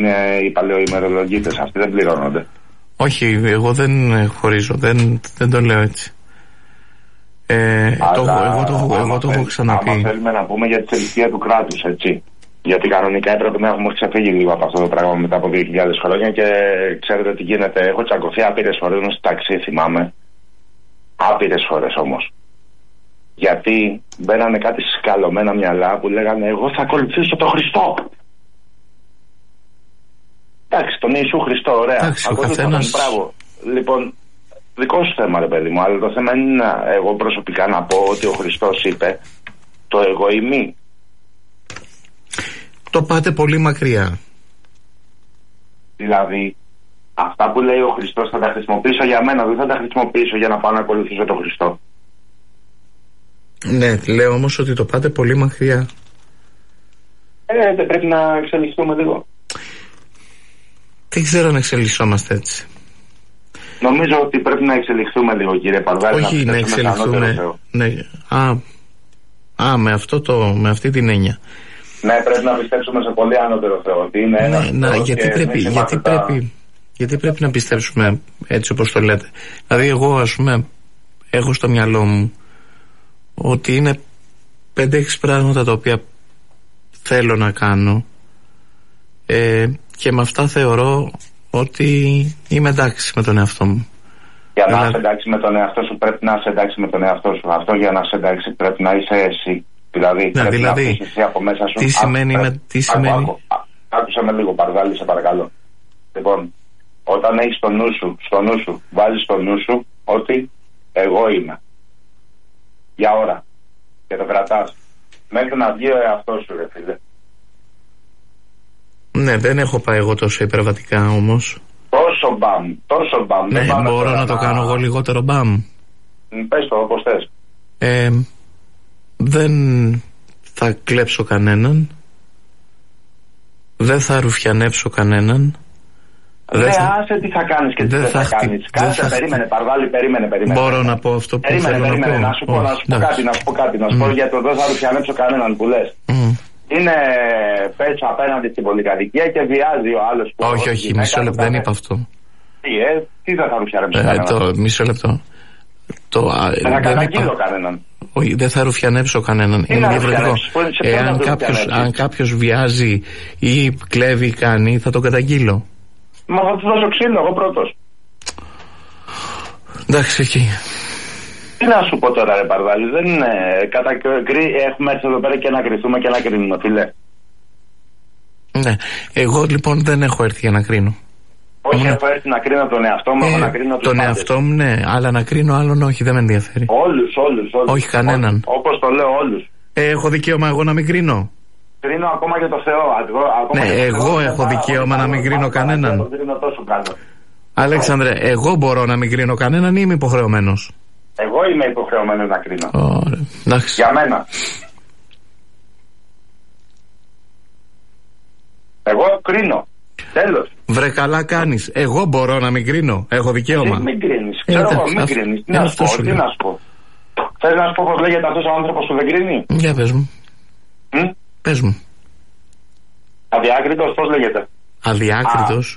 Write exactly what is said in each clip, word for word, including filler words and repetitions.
είναι οι παλαιοημερολογίτες, αυτοί δεν πληρώνονται. Όχι, εγώ δεν χωρίζω, δεν, δεν το λέω έτσι. Ε, το, εγώ το, εγώ το έχω ξαναπεί. Άμα θέλουμε να πούμε για τη θελησία του κράτους, έτσι. Γιατί κανονικά έπρεπε να έχουμε ξεφύγει λίγο από αυτό το πράγμα μετά από δύο χιλιάδες χρόνια και ξέρετε τι γίνεται. Έχω τσακωθεί άπειρες φορές στο ταξί, θυμάμαι. Άπειρες φορές όμως. Γιατί μπαίνανε κάτι σκαλωμένα μυαλά που λέγανε εγώ θα ακολουθήσω τον Χριστό. Εντάξει, τον Ιησού Χριστό, ωραία. Εντάξει, ο καθένας... Μπράβο. Λοιπόν, δικό σου θέμα ρε παιδί μου, αλλά το θέμα είναι εγώ προσωπικά να πω ότι ο Χριστός είπε το εγώ ημί. Το πάτε πολύ μακριά. Δηλαδή, αυτά που λέει ο Χριστός θα τα χρησιμοποιήσω για μένα, δεν θα τα χρησιμοποιήσω για να πάω να ακολουθήσω τον Χριστό. Ναι, λέω όμως ότι το πάτε πολύ μακριά. Ε, δεν πρέπει να εξελιχθούμε λίγο. Δεν ξέρω αν εξελισσόμαστε έτσι. Νομίζω ότι πρέπει να εξελιχθούμε λίγο, κύριε Παρδάλη. Όχι, να, να εξελιχθούμε. Ναι. Α, α με, αυτό το, με αυτή την έννοια. Ναι, πρέπει να πιστέψουμε σε πολύ ανώτερο Θεό. Ότι είναι ναι, ένας να, Θεός γιατί, πρέπει, γιατί, τα... πρέπει, γιατί πρέπει να πιστέψουμε έτσι όπως το λέτε. Δηλαδή εγώ ας πούμε έχω στο μυαλό μου ότι είναι πέντε έξι πράγματα τα οποία θέλω να κάνω ε, και με αυτά θεωρώ ότι είμαι εντάξει με τον εαυτό μου. Για να Αλλά... είσαι εντάξει με τον εαυτό σου πρέπει να είσαι εντάξει με τον εαυτό σου. Αυτό για να είσαι εντάξει πρέπει να είσαι εσύ. Δηλαδή, να, πρέπει δηλαδή να πεις εσύ από μέσα σου. Τι σημαίνει, με, τι σημαίνει... Άκου, άκου, άκουσα με λίγο Παρδάλη, σε παρακαλώ. Λοιπόν, όταν έχεις το νου σου, στο νου σου, βάζεις το νου σου ότι εγώ είμαι. Για ώρα. Και το κρατάς. Μέχρι να βγει ο εαυτός σου, ρε φίλε. Ναι, δεν έχω πάει εγώ τόσο υπερβατικά όμως. Τόσο μπαμ, τόσο μπαμ. Ναι, δεν μπορώ να, να το κάνω εγώ λιγότερο μπαμ. Πες το όπως θες. Ε, δεν θα κλέψω κανέναν. Δεν θα ρουφιανέψω κανέναν. Ναι, θα... άσε τι θα κάνεις και τι δεν θα, θα κάνεις. Κάτσε, θα... περίμενε, Παρδάλη, περίμενε, περίμενε. Μπορώ να πω αυτό που περίμενε, θέλω περίμενε, να πω. Να σου πω, oh, να σου πω κάτι, να σου πω κάτι, να σου mm. πω για το δεν θα ρουφιανέψω κανέναν που λες. Mm. Είναι πέσω απέναντι στην πολυκατοικία και βιάζει ο άλλος που... Όχι, όχι, μισό λεπτό, δεν είπα αυτό. Τι, ε, τι δεν θα ρουφιανέψω ε, κανέναν. Το, μισό λεπτό. Το, δεν θα καταγγείλω είπα... κανέναν. Όχι, δεν θα ρουφιανέψω κανέναν. Είναι διαφορετικό. Εάν κάποιος, αν κάποιος βιάζει ή κλέβει ή κάνει, θα τον καταγγείλω. Μα θα του δώσω ξύλο, εγώ πρώτος. Εντάξει, εκεί. Τι να σου πω τώρα, ρε Παρδάλη, δεν είναι. Κατα... Έχουμε έρθει εδώ πέρα και να κρυθούμε και να κρίνουμε, φίλε. Ναι. Εγώ λοιπόν δεν έχω έρθει για να κρίνω. Όχι, Μόνο... έχω έρθει να κρίνω τον εαυτό μου, ε, να κρίνω τους τον πάντες. εαυτό μου, ναι, αλλά να κρίνω άλλον όχι, δεν με ενδιαφέρει. Όλους, όλους, όλους. Όχι κανέναν. Όπως το λέω, όλους. Ε, έχω δικαίωμα εγώ να μην κρίνω. Κρίνω ακόμα και το Θεό. Ακόμα ναι, και εγώ Θεό, έχω δικαίωμα να μην κρίνω κανέναν. Δεν κρίνω τόσο καλό. Αλέξανδρε, εγώ μπορώ να μην κρίνω κανέναν ή είμαι υποχρεωμένος? Εγώ είμαι υποχρεωμένος να κρίνω. Ωραία, εντάξει. Για μένα. Εγώ κρίνω. Τέλος. Βρε καλά κάνεις. Εγώ μπορώ να μην κρίνω. Έχω δικαίωμα. Μην κρίνεις. Ξέρω εγώ, μην κρίνεις. Τι να σου πω, τι να σου πω. Θες να σου πω πώς λέγεται αυτός ο άνθρωπος που δεν κρίνει? Για πες μου. Μ? Πες μου. Αδιάκριτος, πώς λέγεται? Αδιάκριτος.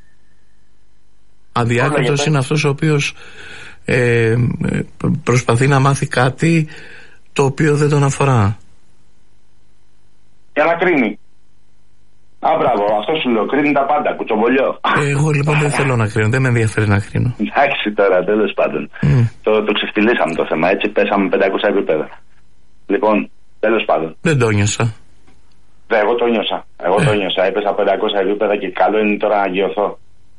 Αδιάκριτος είναι αυτός ο οποίος ε, προσπαθεί να μάθει κάτι το οποίο δεν τον αφορά. Για να κρίνει. Α, μπράβο, αυτό σου λέω. Κρίνει τα πάντα, κουτσομπολιό. Εγώ λοιπόν δεν θέλω να κρίνω, δεν με ενδιαφέρει να κρίνω. Εντάξει τώρα, τέλος πάντων. Mm. Το, το ξεφτυλίσαμε το θέμα, έτσι. Πέσαμε πεντακόσια επίπεδα. Λοιπόν, τέλος πάντων. Δεν το νιώσα. Ναι, εγώ το νιώσα. Εγώ ε. το νιώσα. Έπεσα πεντακόσια επίπεδα και καλό είναι τώρα να αγιωθώ.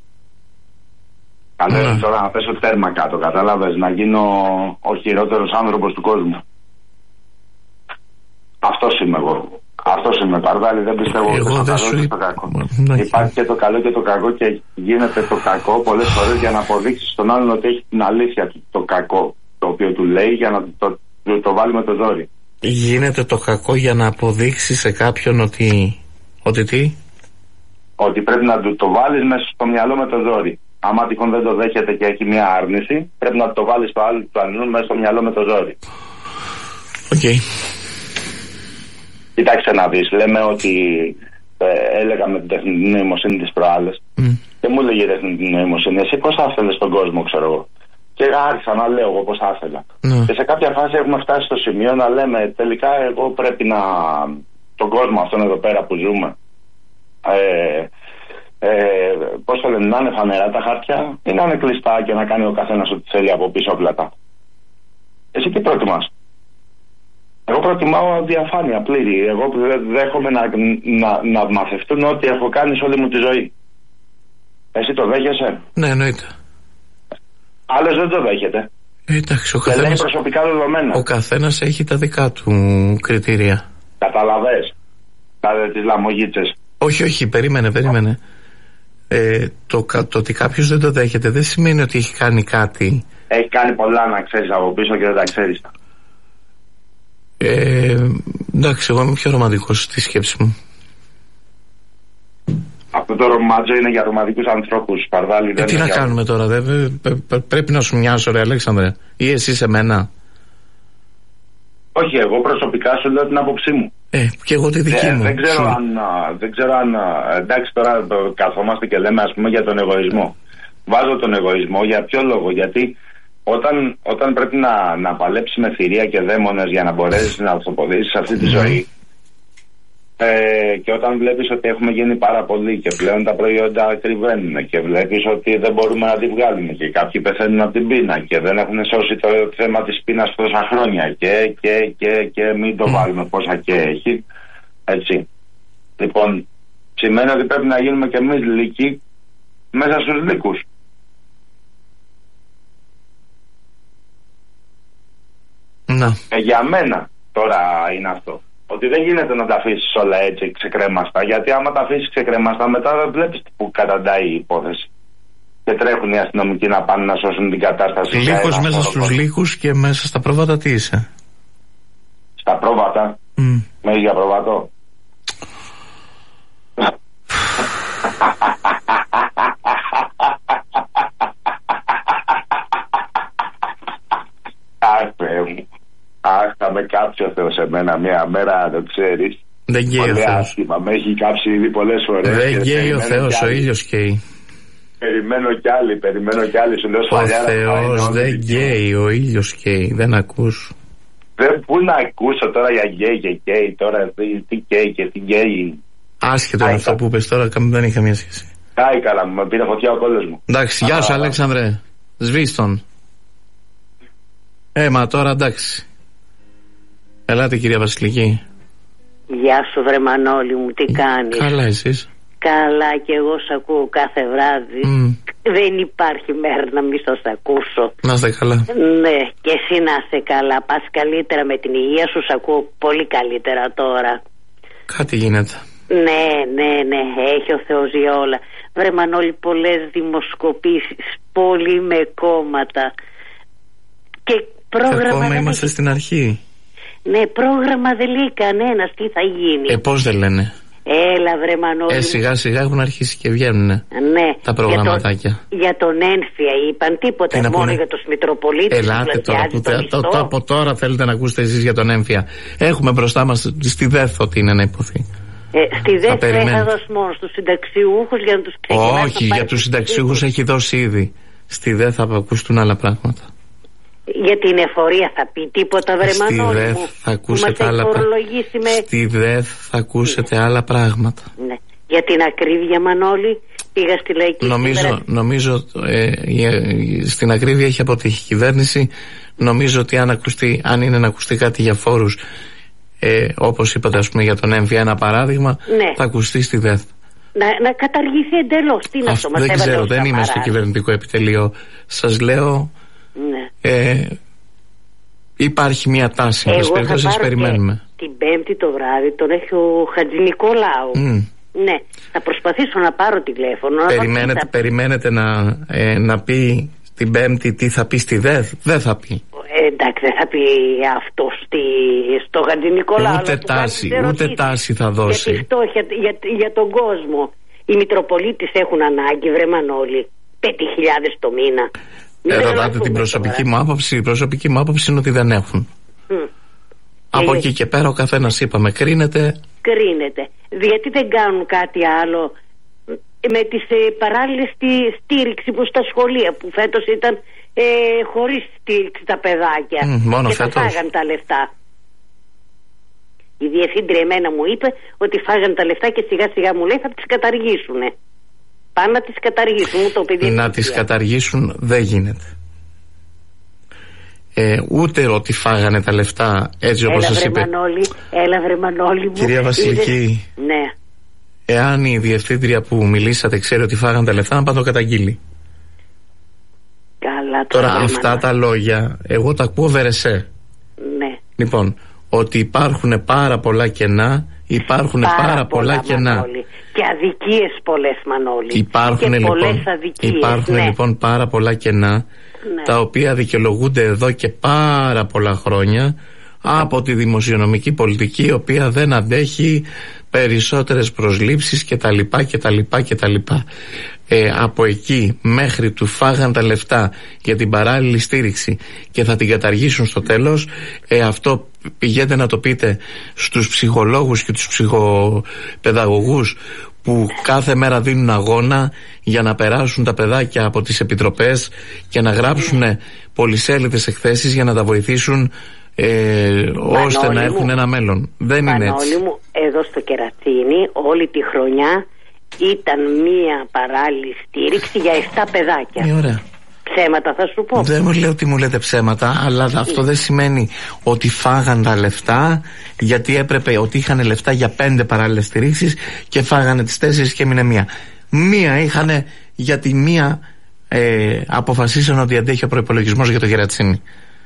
Καλό mm. είναι τώρα να πέσω τέρμα κάτω, κατάλαβες. Να γίνω ο χειρότερος άνθρωπος του κόσμου. Αυτός είμαι εγώ. Αυτός είμαι, Παρδάλη, δεν πιστεύω ότι στο καλό και στο κακό. Ναι. Υπάρχει και το καλό και το κακό και γίνεται το κακό πολλές φορές για να αποδείξει στον άλλον ότι έχει την αλήθεια του το κακό το οποίο του λέει για να το, το, το βάλει με το ζόρι. Γίνεται το κακό για να αποδείξει σε κάποιον ότι... Ότι τι? Ότι πρέπει να του το βάλεις μέσα στο μυαλό με το ζόρι. Άμα τυχόν δεν το δέχεται και έχει μια άρνηση, πρέπει να το βάλεις στο άλλο του αλλού μέσα στο μυαλό με το ζόρι. Οκ. Okay. Κοιτάξτε να δεις, λέμε ότι ε, έλεγα με την τεχνητή νοημοσύνη τις προάλλες. Mm. Και μου έλεγε η τεχνητή νοημοσύνη, εσύ πώς θα ήθελες τον κόσμο, ξέρω εγώ. Και άρχισα να λέω εγώ πώς θα ήθελα. Mm. Και σε κάποια φάση έχουμε φτάσει στο σημείο να λέμε τελικά εγώ πρέπει να. Τον κόσμο αυτόν εδώ πέρα που ζούμε. Ε, ε, πώς θα λένε, να είναι φανερά τα χαρτιά ή να είναι κλειστά και να κάνει ο καθένας ό,τι θέλει από πίσω πλατά. Εσύ τι προτιμάς? Εγώ προτιμάω διαφάνεια πλήρη. Εγώ δέχομαι να, να, να μαθευτούν ό,τι έχω κάνει σε όλη μου τη ζωή. Εσύ το δέχεσαι? Ναι, εννοείται. Άλλος δεν το δέχεται. Ε, εντάξει, ο και καθένας, λέει προσωπικά δεδομένα. Ο καθένας έχει τα δικά του κριτήρια. Καταλαβες τα, τις λαμογίτσες. Όχι, όχι, περίμενε, περίμενε. Ε, το, το ότι κάποιος δεν το δέχεται δεν σημαίνει ότι έχει κάνει κάτι. Έχει κάνει πολλά να ξέρεις από πίσω και δεν τα ξέρεις. Ε, εντάξει, εγώ είμαι πιο ρομαντικός στη σκέψη μου. Αυτό το ρομάτζο είναι για ρομαντικούς ανθρώπους, Παρδάλη. Ε, τι να για... κάνουμε τώρα, δε, δε, δε, πρέπει να σου μοιάζω, ρε Αλέξανδρε, ή εσύ σε μένα? Όχι, εγώ προσωπικά σου λέω την άποψή μου. Ε, και εγώ τη δική ε, μου. Δεν ξέρω, αν, δεν ξέρω αν. Εντάξει, τώρα το καθόμαστε και λέμε, ας πούμε, για τον εγωισμό. Βάζω τον εγωισμό για ποιο λόγο? Γιατί όταν, όταν πρέπει να, να παλέψεις με θηρία και δαίμονες για να μπορέσεις να αυτοποδήσεις αυτή τη ζωή, ε, και όταν βλέπεις ότι έχουμε γίνει πάρα πολλοί και πλέον τα προϊόντα ακριβένουν και βλέπεις ότι δεν μπορούμε να τη βγάλουμε και κάποιοι πεθαίνουν από την πείνα και δεν έχουν σώσει το θέμα της πείνας τόσα χρόνια και, και, και, και μην το βάλουμε πόσα και έχει, έτσι. Λοιπόν, σημαίνει ότι πρέπει να γίνουμε και εμείς λύκοι μέσα στους λύκους. Να. Και για μένα τώρα είναι αυτό. Ότι δεν γίνεται να τα αφήσεις όλα έτσι ξεκρέμαστα. Γιατί άμα τα αφήσεις ξεκρέμαστα, μετά δεν βλέπεις που καταντάει η υπόθεση. Και τρέχουν οι αστυνομικοί να πάνε να σώσουν την κατάσταση. Λύκος μέσα στους λύκους και μέσα στα πρόβατα τι είσαι? Στα πρόβατα. Mm. Με για προβατό. Αχ, Θεέ μου. Αχ, θα με κάψει ο Θεός εμένα μια μέρα, το ξέρεις. Δεν καίει ο Θεός. Με έχει κάψει ήδη πολλές φορές. Δεν καίει ο Θεός, ο ήλιος καίει. Περιμένω κι άλλοι, περιμένω κι άλλοι. Σου λέω σφαλιάρα. Ο Θεός δεν καίει, ο ήλιος καίει. Δεν ακούς. Δεν, πού να ακούσω τώρα για γκέι και γκέι τώρα, τι γκέι και τι γκέι. Άσχετο με αυτό που είπες τώρα, δεν έχει καμία σχέση. Κάει καλά, μου πήρε φωτιά ο κόλλος μου. Εντάξει, γεια σου Αλέξανδρε. Σβήστον. Ε, μα τώρα εντάξει. Ελάτε κυρία Βασιλική. Γεια σου βρε Μανώλη μου, τι κάνεις? Καλά εσείς? Καλά και εγώ σ' ακούω κάθε βράδυ. Mm. Δεν υπάρχει μέρα να μην σας ακούσω. Να είστε καλά. Ναι, και εσύ να είστε καλά. Πας καλύτερα με την υγεία σου, σ' ακούω πολύ καλύτερα τώρα. Κάτι γίνεται. Ναι, ναι, ναι, έχει ο Θεός για όλα. Βρε Μανώλη, πολλές δημοσκοπήσεις, πολύ με κόμματα. Και πρόγραμμα. Και ακόμα είμαστε στην αρχή. Ναι, πρόγραμμα δεν λέει κανένας τι θα γίνει. Ε, πώς δεν λένε? Έλα βρε Μανώλη. Ε, σιγά σιγά έχουν αρχίσει και βγαίνουν. Ναι. Τα προγραμματάκια. Για, το, για τον Ένφια είπαν τίποτα, μόνο πούνε... για τους Μητροπολίτες. Ελάτε τώρα, που τε, το, το, από τώρα θέλετε να ακούσετε εσείς για τον Ένφια. Έχουμε μπροστά μας στη ΔΕΘ ότι είναι να υποθεί. Ε, στη ΔΕΘ θα δώσει μόνο στους συνταξιούχους για να τους ξεκινάσει. Όχι, για τους συνταξιούχους έχει δώσει ήδη. Στη ΔΕΘ θα ακούσουν άλλα πράγματα. Για την εφορία θα πει τίποτα βρε Μανώλη μου? Θα ακούσετε άλλα πράγματα. Με... Στη ΔΕΘ θα ακούσετε ναι. άλλα πράγματα. Ναι. Για την ακρίβεια Μανώλη πήγα στη λαϊκή νομίζω, σήμερα... νομίζω ε, ε, στην ακρίβεια έχει αποτύχει η κυβέρνηση. Νομίζω ότι αν, ακουστεί, αν είναι να ακουστεί κάτι για φόρους, ε, όπως είπατε ας πούμε για τον Έμφυα ένα παράδειγμα, ναι. θα ακουστεί στη ΔΕΘ. Να, να καταργηθεί εντελώς. Τι να αυτό μας δεν ξέρω, δεν είμαι στο κυβερνητικό επιτελείο. Σας λέω ναι. ε, υπάρχει μια τάση. Εγώ θα πάρω περιμένουμε. Την Πέμπτη το βράδυ τον έχει ο Χατζηνικολάου. Mm. Ναι, θα προσπαθήσω να πάρω τηλέφωνο. Περιμένετε, θα... περιμένετε να, ε, να πει την Πέμπτη τι θα πει στη ΔΕΘ? Δεν θα πει. Ε, εντάξει, δεν θα πει αυτό στη, στο Χατζηνικολάου. Ούτε τάση, ούτε τάση θα δώσει. Για τη φτώχεια, για, για τον κόσμο. Οι Μητροπολίτες έχουν ανάγκη, βρε Μανώλη, πέντε χιλιάδες το μήνα. Ε, ρωτάτε την προσωπική μου άποψη. Η προσωπική μου άποψη είναι ότι δεν έχουν. Mm. Από ε, εκεί και πέρα ο καθένας είπαμε κρίνεται. Κρίνεται. γιατί δεν κάνουν κάτι άλλο με τις ε, παράλληλες στη στήριξη που στα σχολεία που φέτος ήταν ε, χωρίς στήριξη τα παιδάκια mm, μόνο και φέτος. θα φάγαν τα λεφτά. Η διευθύντρια εμένα μου είπε ότι φάγαν τα λεφτά και σιγά σιγά μου λέει θα τις καταργήσουνε. Πάνε να τις καταργήσουν. Μου το παιδί να τις καταργήσουν δεν γίνεται. Ε, ούτε ότι φάγανε τα λεφτά έτσι όπως σας είπε. Μανώλη, έλα βρε Μανώλη μου. Κυρία Βασιλική, ναι. Εάν η διευθύντρια που μιλήσατε ξέρει ότι φάγανε τα λεφτά, να πάει το καταγγείλει. Καλά, τώρα το αυτά Μανώλη. τα λόγια εγώ τα ακούω βερεσέ. Ναι. Λοιπόν, ότι υπάρχουν πάρα πολλά κενά, υπάρχουν πάρα, πάρα πολλά, πολλά κενά. Μανώλη. Και αδικίες πολλές, Μανώλη. Υπάρχουν, και λοιπόν, πολλές αδικίες. υπάρχουν ναι. λοιπόν πάρα πολλά κενά, ναι. τα οποία δικαιολογούνται εδώ και πάρα πολλά χρόνια από τη δημοσιονομική πολιτική, η οποία δεν αντέχει περισσότερες προσλήψεις και τα λοιπά και τα λοιπά και τα λοιπά. Ε, από εκεί μέχρι του φάγαν τα λεφτά για την παράλληλη στήριξη και θα την καταργήσουν στο τέλος, ε, αυτό πηγαίνετε να το πείτε στους ψυχολόγους και τους ψυχοπαιδαγωγούς που κάθε μέρα δίνουν αγώνα για να περάσουν τα παιδάκια από τις επιτροπές και να γράψουν mm. πολυσέλιδες εκθέσεις για να τα βοηθήσουν ε, ώστε να έχουν ένα μέλλον. Δεν Μανώλη είναι έτσι. Μου, εδώ στο Κερατσίνι όλη τη χρονιά ήταν μία παράλληλη στήριξη για επτά παιδάκια. Ε, ωραία. Ψέματα θα σου πω. Δεν μου λέω ότι μου λέτε ψέματα, αλλά αυτό δεν σημαίνει ότι φάγαν τα λεφτά, γιατί έπρεπε, ότι είχαν λεφτά για πέντε παράλληλες στηρίξεις και φάγανε τις τέσσερις και έμεινε μία. Μία είχαν, γιατί μία ε, αποφασίσαν ότι αντέχει ο προϋπολογισμός για το Κερατσίνι.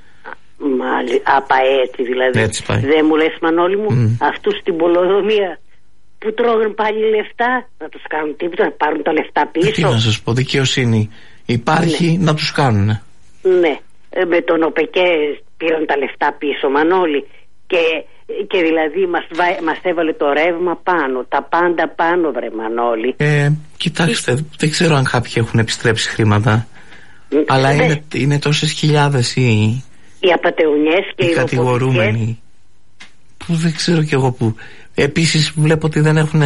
Μάλιστα, απα έτσι δηλαδή. Έτσι πάει. Δεν μου λες, Μανώλη μου, mm. αυτούς στην Πολοδομία που τρώγαν πάλι λεφτά, να τους κάνουν τίποτα, να πάρουν τα λεφτά πίσω. Τι να σας πω, δικαιοσύνη υπάρχει, ναι. να τους κάνουν. Ναι, ε, με τον ΟΠΕΚΕ πήραν τα λεφτά πίσω, Μανώλη, και, και δηλαδή μας, μας έβαλε το ρεύμα πάνω, τα πάντα πάνω, βρε Μανώλη. Ε, κοιτάξτε, ε, δεν ξέρω αν κάποιοι έχουν επιστρέψει χρήματα, ε, αλλά ε, είναι, είναι τόσες χιλιάδες οι, οι απατεωνιές και οι, οι κατηγορούμενοι, που δεν ξέρω κι εγώ που. Επίσης βλέπω ότι δεν έχουν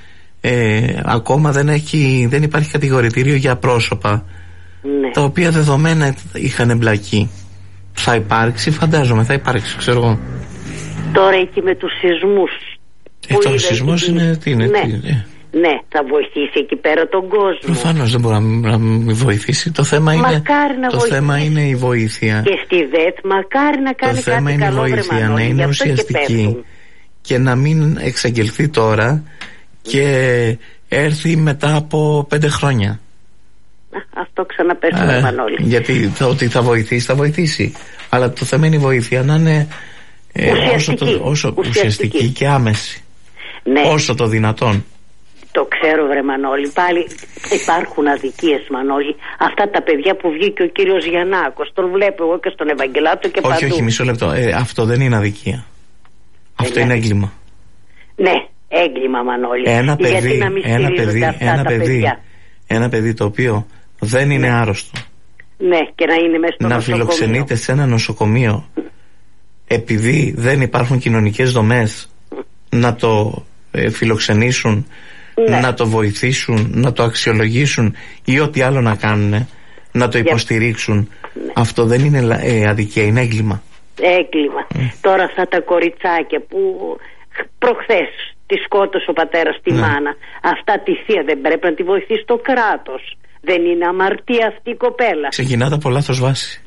ε, ακόμα δεν, έχει, δεν υπάρχει κατηγορητήριο για πρόσωπα, ναι. τα οποία δεδομένα είχαν εμπλακεί. Θα υπάρξει, φαντάζομαι, θα υπάρξει, ξέρω εγώ. Τώρα εκεί με τους σεισμούς. Ε, τώρα ο σεισμός είναι, τι είναι, ναι. τι είναι. Ναι, θα βοηθήσει εκεί πέρα τον κόσμο. Προφανώς δεν μπορεί να, να μην βοηθήσει. Το θέμα, είναι, να το θέμα είναι η βοήθεια. Και στη ΔΕΤ μακάρι να κάνει το κάτι θέμα είναι καλό, η βοήθεια, βρε, να είναι και ουσιαστική και, και να μην εξαγγελθεί τώρα και έρθει μετά από πέντε χρόνια. Αυτό ξαναπέσουμε, ε, Μανώλη. Γιατί το ότι θα βοηθήσει, θα βοηθήσει. Αλλά το θέμα είναι η βοήθεια να είναι ε, όσο, το, όσο ουσιαστική. ουσιαστική και άμεση. Ναι. Όσο το δυνατόν. Το ξέρω, βρε Μανώλη. Πάλι υπάρχουν αδικίες, Μανώλη. Αυτά τα παιδιά που βγήκε ο κύριος Γιαννάκος, τον βλέπω εγώ και στον Ευαγγελάτο και όχι, παντού. Όχι, μισό λεπτό. Ε, αυτό δεν είναι αδικία. Αυτό είναι έγκλημα. Ναι, έγκλημα, Μανώλη. Ένα παιδί, γιατί να μην ένα παιδί, αυτά ένα τα παιδί, παιδιά. Ένα παιδί το οποίο δεν είναι ναι. άρρωστο. Ναι, και να είναι μέσα στο να νοσοκομείο. φιλοξενείται σε ένα νοσοκομείο επειδή δεν υπάρχουν κοινωνικές δομές να το ε, φιλοξενήσουν, ναι. να το βοηθήσουν, να το αξιολογήσουν ή ό,τι άλλο να κάνουν, να το υποστηρίξουν. Ναι. Αυτό δεν είναι ε, αδικία, είναι έγκλημα. Έγκλημα. Mm. Τώρα αυτά τα κοριτσάκια που προχθές τη σκότωσε ο πατέρας τη ναι. μάνα, αυτά τη θεία δεν πρέπει να τη βοηθήσει το κράτος? Δεν είναι αμαρτία αυτή η κοπέλα? Ξεκινάτε από λάθος βάση.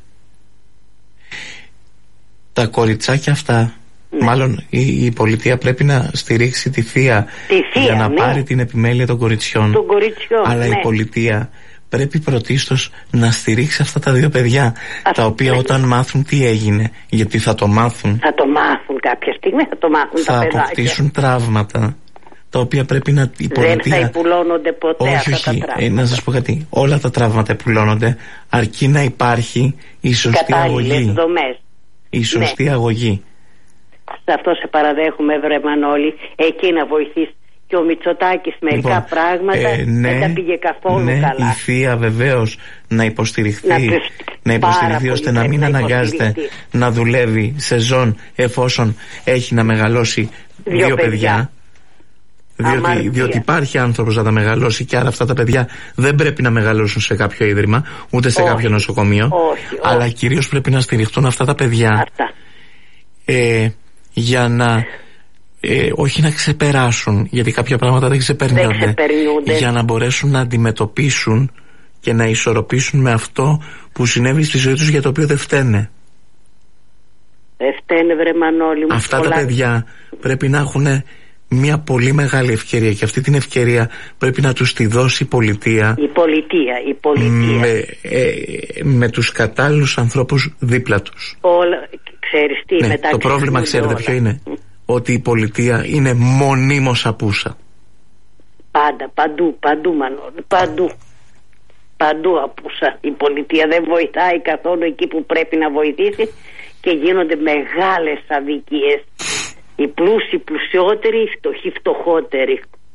Τα κοριτσάκια αυτά, ναι. μάλλον η, η πολιτεία πρέπει να στηρίξει τη θεία, τη θεία για να ναι. πάρει την επιμέλεια των κοριτσιών. Των κοριτσιών, αλλά ναι. η πολιτεία πρέπει πρωτίστως να στηρίξει αυτά τα δύο παιδιά, Α, τα οποία ναι. όταν μάθουν τι έγινε, γιατί θα το μάθουν, θα το μάθουν κάποια στιγμή, θα το μάθουν θα τα παιδάκια, αποκτήσουν τραύματα τα οποία πρέπει να η πολιτεία... Δεν θα υπουλώνονται ποτέ όχι, αυτά όχι. τα τραύματα. Ε, να σας πω κάτι, όλα τα τραύματα υπουλώνονται αρκεί να υπάρχει η σωστή αγωγή. Δομές. Η σωστή ναι. αγωγή. Σε αυτό σε παραδέχομαι, βρε Μανώλη, εκεί να βοηθήσει. Και ο Μητσοτάκης μερικά λοιπόν, πράγματα ε, ναι, δεν τα πήγε καθόλου ναι, καλά. Η θεία βεβαίως να υποστηριχθεί, να, να υποστηριχθεί ώστε να μην αναγκάζεται να δουλεύει σεζόν εφόσον έχει να μεγαλώσει δύο, δύο παιδιά. παιδιά. Διότι, διότι υπάρχει άνθρωπος να τα μεγαλώσει και άρα αυτά τα παιδιά δεν πρέπει να μεγαλώσουν σε κάποιο ίδρυμα, ούτε σε όχι, κάποιο νοσοκομείο. Όχι, αλλά όχι. κυρίως πρέπει να στηριχτούν αυτά τα παιδιά. Αυτά. Ε, για να ε, όχι να ξεπεράσουν, γιατί κάποια πράγματα δεν ξεπερνιόνται, για να μπορέσουν να αντιμετωπίσουν και να ισορροπήσουν με αυτό που συνέβη στη ζωή τους, για το οποίο δεν φταίνε. Δεν φταίνε, βρε Μανώλη μου. Αυτά πολλά... τα παιδιά πρέπει να έχουν μια πολύ μεγάλη ευκαιρία, και αυτή την ευκαιρία πρέπει να τους τη δώσει η πολιτεία. Η πολιτεία, η πολιτεία. Με, ε, με τους κατάλληλους ανθρώπους δίπλα τους. Όλα, ξέρεις τι, ναι, μεταξύ το πρόβλημα ξέρετε όλα. ποιο είναι? Mm. Ότι η πολιτεία είναι μονίμως απούσα. Πάντα, παντού, παντού Μανώλη, παντού. Παντού απούσα. Η πολιτεία δεν βοηθάει καθόλου εκεί που πρέπει να βοηθήσει και γίνονται μεγάλες αδικίες. Οι πλούσιοι πλουσιότεροι, οι φτωχοί φτωχότεροι.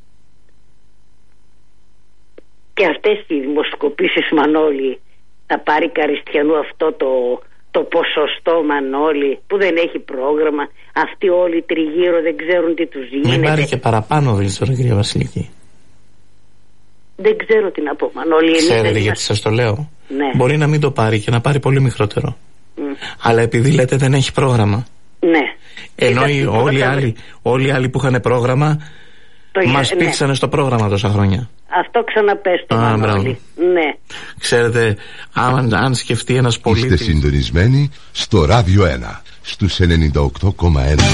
Και αυτές οι δημοσκοπήσεις, Μανώλη, θα πάρει Καριστιανού αυτό το, το ποσοστό, Μανώλη, που δεν έχει πρόγραμμα. Αυτοί όλοι τριγύρω δεν ξέρουν τι τους γίνεται. Μην πάρει και παραπάνω, δεν ξέρω, κυρία Βασιλική. Δεν ξέρω τι να πω, Μανώλη. Ξέρετε γιατί σας το λέω? Ναι. Μπορεί να μην το πάρει και να πάρει πολύ μικρότερο. Mm. Αλλά επειδή λέτε δεν έχει πρόγραμμα. Ναι. Ενώ οι, όλοι, οι άλλοι, όλοι οι άλλοι που είχαν πρόγραμμα το μας ναι. πήξανε στο πρόγραμμα τόσα χρόνια. Αυτό ξαναπες το, Μανώλη. Ναι. Ξέρετε, αν, αν σκεφτεί ένας πολίτης... Είστε συντονισμένοι στο Ράδιο ένα, στους ενενήντα οκτώ κόμμα ένα.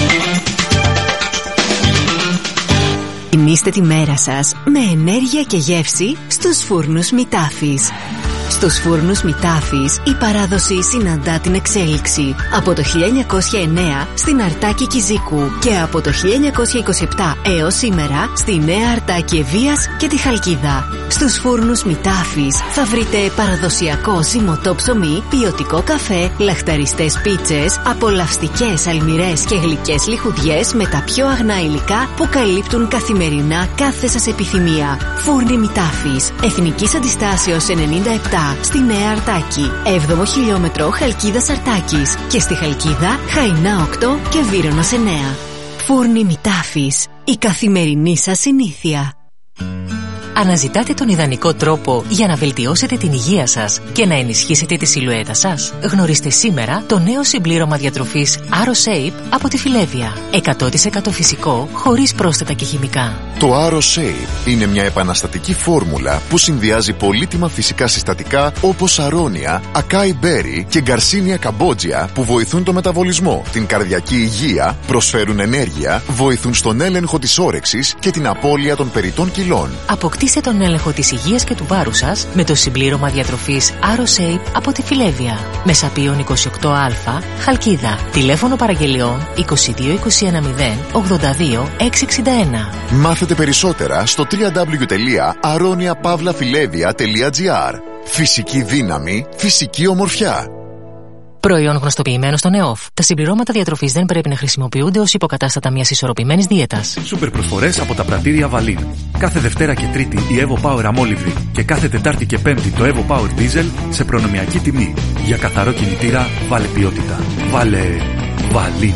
Γεμίστε τη μέρα σας με ενέργεια και γεύση στους φούρνους Μητάφης. Στους φούρνους Μητάφης η παράδοση συναντά την εξέλιξη. Από το χίλια εννιακόσια εννέα στην Αρτάκη Κιζίκου και από το χίλια εννιακόσια είκοσι επτά έως σήμερα στη Νέα Αρτάκη Ευβοίας και τη Χαλκίδα. Στους φούρνους Μητάφης θα βρείτε παραδοσιακό ζυμωτό ψωμί, ποιοτικό καφέ, λαχταριστές πίτσες, απολαυστικές αλμυρές και γλυκές λιχουδιές με τα πιο αγνά υλικά που καλύπτουν καθημερινά κάθε σας επιθυμία. Φούρνοι Μητάφης, Εθνικής Αντιστάσεως ενενήντα επτά στη Νέα Αρτάκη, έβδομο χιλιόμετρο Χαλκίδας Αρτάκης και στη Χαλκίδα Χαϊνά οκτώ και Βύρωνος εννέα. Φούρνοι Μητάφης, η καθημερινή σας συνήθεια. Αναζητάτε τον ιδανικό τρόπο για να βελτιώσετε την υγεία σας και να ενισχύσετε τη σιλουέτα σας? Γνωρίστε σήμερα το νέο συμπλήρωμα διατροφής AroShape από τη Φιλέβια. εκατό τοις εκατό φυσικό, χωρίς πρόσθετα και χημικά. Το AroShape είναι μια επαναστατική φόρμουλα που συνδυάζει πολύτιμα φυσικά συστατικά όπως αρώνια, ακάι μπέρι και γκαρσίνια καμπότζια που βοηθούν το μεταβολισμό, την καρδιακή υγεία, προσφέρουν ενέργεια, βοηθούν στον έλεγχο της όρεξης και την απώλεια των περιττών κιλών. Αποκτήστε τον έλεγχο της υγείας και του βάρους σας με το συμπλήρωμα διατροφής AroShape από τη Φιλέβια. Μεσαπίων είκοσι οκτώ α, Χαλκίδα. Τηλέφωνο παραγγελιών είκοσι δύο είκοσι ένα μηδέν ογδόντα δύο εξακόσια εξήντα ένα. Μάθετε περισσότερα στο double-u double-u double-u τελεία aronia pavla filevia τελεία gr. Φυσική δύναμη, φυσική ομορφιά. Προϊόν γνωστοποιημένο στον ΕΟΦ. Τα συμπληρώματα διατροφής δεν πρέπει να χρησιμοποιούνται ως υποκατάστατα μιας ισορροπημένης δίαιτας. Σούπερ προσφορές από τα πρατήρια Βαλίν. Κάθε Δευτέρα και Τρίτη η Evo Power αμόλυβδη και κάθε Τετάρτη και Πέμπτη το Evo Power Diesel σε προνομιακή τιμή. Για καθαρό κινητήρα βάλε ποιότητα. Βάλε Βαλίν.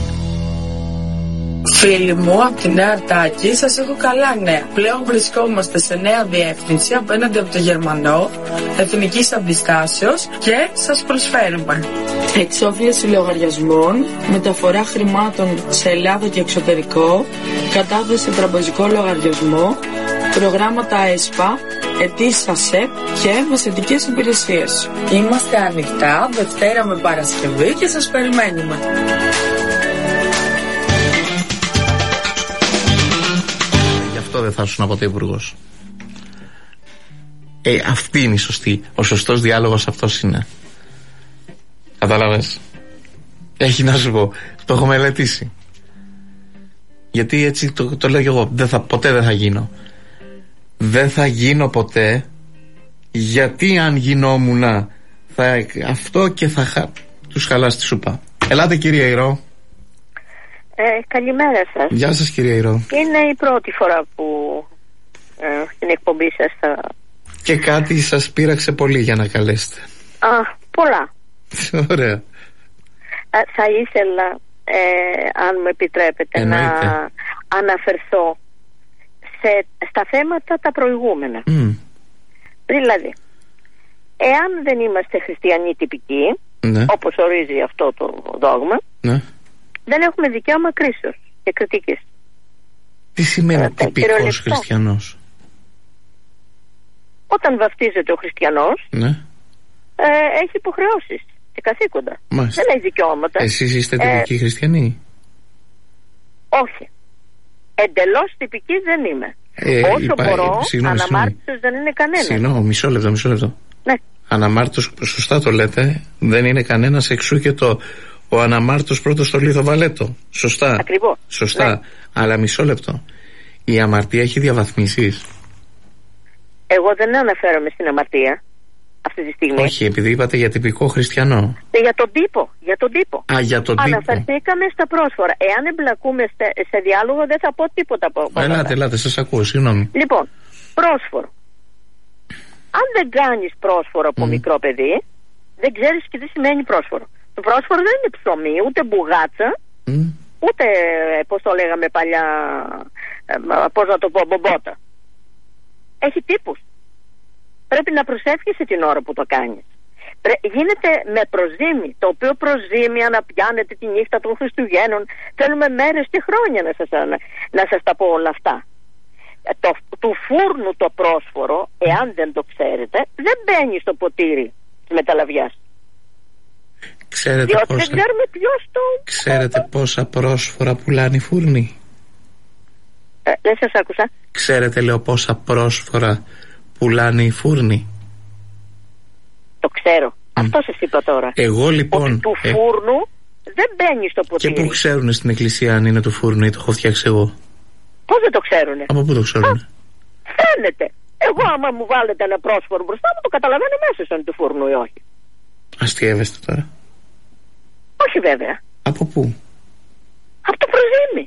Φίλοι μου, από τη Νέα Αρτάκη σας έχω καλά νέα. Πλέον βρισκόμαστε σε νέα διεύθυνση απέναντι από το Γερμανό, Εθνικής Αντιστάσεως και σας προσφέρουμε εξόφληση λογαριασμών, μεταφορά χρημάτων σε Ελλάδα και εξωτερικό, κατάθεση σε τραπεζικό λογαριασμό, προγράμματα ΕΣΠΑ, αιτήσεις ΑΣΕΠ και μεσαιτικές υπηρεσίες. Είμαστε ανοιχτά Δευτέρα με Παρασκευή και σας περιμένουμε. Δεν θα ήσουν ποτέ υπουργός. Ε, αυτή είναι η σωστή. Ο σωστός διάλογος αυτός είναι. Κατάλαβες? Έχει να σου πω. Το έχω μελετήσει. Γιατί έτσι το, το λέω και εγώ. Δεν θα, ποτέ δεν θα γίνω. Δεν θα γίνω ποτέ. Γιατί αν γινόμουν θα, αυτό και θα χα, τους χαλάσει τη σούπα. Ελάτε κυρία Ηρώ. Ε, καλημέρα σας. Γεια σας κυρία Ηρώ. Είναι η πρώτη φορά που ε, στην εκπομπή σας θα... Και κάτι σας πείραξε πολύ για να καλέσετε. Α, πολλά. Ωραία. Α, θα ήθελα, ε, αν μου επιτρέπετε, Εννοείται. να αναφερθώ σε, στα θέματα τα προηγούμενα. Mm. Δηλαδή, εάν δεν είμαστε χριστιανοί τυπικοί, ναι. όπως ορίζει αυτό το δόγμα, ναι. δεν έχουμε δικαίωμα κρίσεως και κριτικής. Τι σημαίνει τυπικός χριστιανός? Όταν βαφτίζεται ο χριστιανός, ναι. ε, έχει υποχρεώσεις και καθήκοντα. Μάλιστα. Δεν έχει δικαιώματα. Εσείς είστε τυπικοί ε, χριστιανοί? Όχι. Εντελώς τυπική δεν είμαι. Ε, Όσο υπά... μπορώ, αναμάρτητος δεν είναι κανένας. Συγγνώμη, μισό λεπτό, μισό λεπτό. Ναι. Αναμάρτητος, σωστά το λέτε, δεν είναι κανένας, εξού και το ο αναμάρτητος πρώτος στο Λίθο Βαλέτο. Σωστά. Ακριβώς. Σωστά. Ναι. Αλλά μισό λεπτό. Η αμαρτία έχει διαβαθμίσεις? Εγώ δεν αναφέρομαι στην αμαρτία αυτή τη στιγμή. Όχι, επειδή είπατε για τυπικό χριστιανό. Ε, για τον τύπο. Για τον τύπο. Α, για τον τύπο. Αναφερθήκαμε στα πρόσφορα. Εάν εμπλακούμε σε, σε διάλογο, δεν θα πω τίποτα από αυτό. Ελάτε, ελάτε, σας ακούω, συγγνώμη. Λοιπόν, πρόσφορο. Αν δεν κάνεις πρόσφορο από mm. μικρό παιδί, δεν ξέρεις και τι σημαίνει πρόσφορο. Το πρόσφορο δεν είναι ψωμί, ούτε μπουγάτσα, mm. ούτε, πώς το λέγαμε παλιά, ε, πώς να το πω, μπομπότα. Έχει τύπους. Πρέπει να προσεύχεσαι την ώρα που το κάνεις. Γίνεται με προζύμι, το οποίο προζύμι αναπιάνεται τη νύχτα των Χριστουγέννων. Θέλουμε μέρες και χρόνια να σας, να, να σας τα πω όλα αυτά. Το, του φούρνου το πρόσφορο, εάν δεν το ξέρετε, δεν μπαίνει στο ποτήρι της μεταλαβιάς. Ξέρετε Διότι πόσα... δεν ξέρουμε ποιος το... Ξέρετε πόσα πρόσφορα πουλάνε οι φούρνοι? Ε, δεν σας άκουσα. Ξέρετε, λέω, πόσα πρόσφορα πουλάνε οι φούρνοι? Το ξέρω. Mm. Αυτό σας είπα τώρα. Εγώ λοιπόν... Ότι του φούρνου ε... δεν μπαίνει στο ποτήρι. Και πού ξέρουν στην εκκλησία αν είναι του φούρνου ή το έχω φτιάξει εγώ? Πώς δεν το ξέρουνε? Από πού το ξέρουνε? Φαίνεται. Εγώ άμα μου βάλετε ένα πρόσφορο μπροστά μου, το καταλαβαίνω μέσα αν είναι του φούρνου ή όχι. Αστιεύεστε τώρα? Όχι βέβαια. Από πού? Από το προζύμι.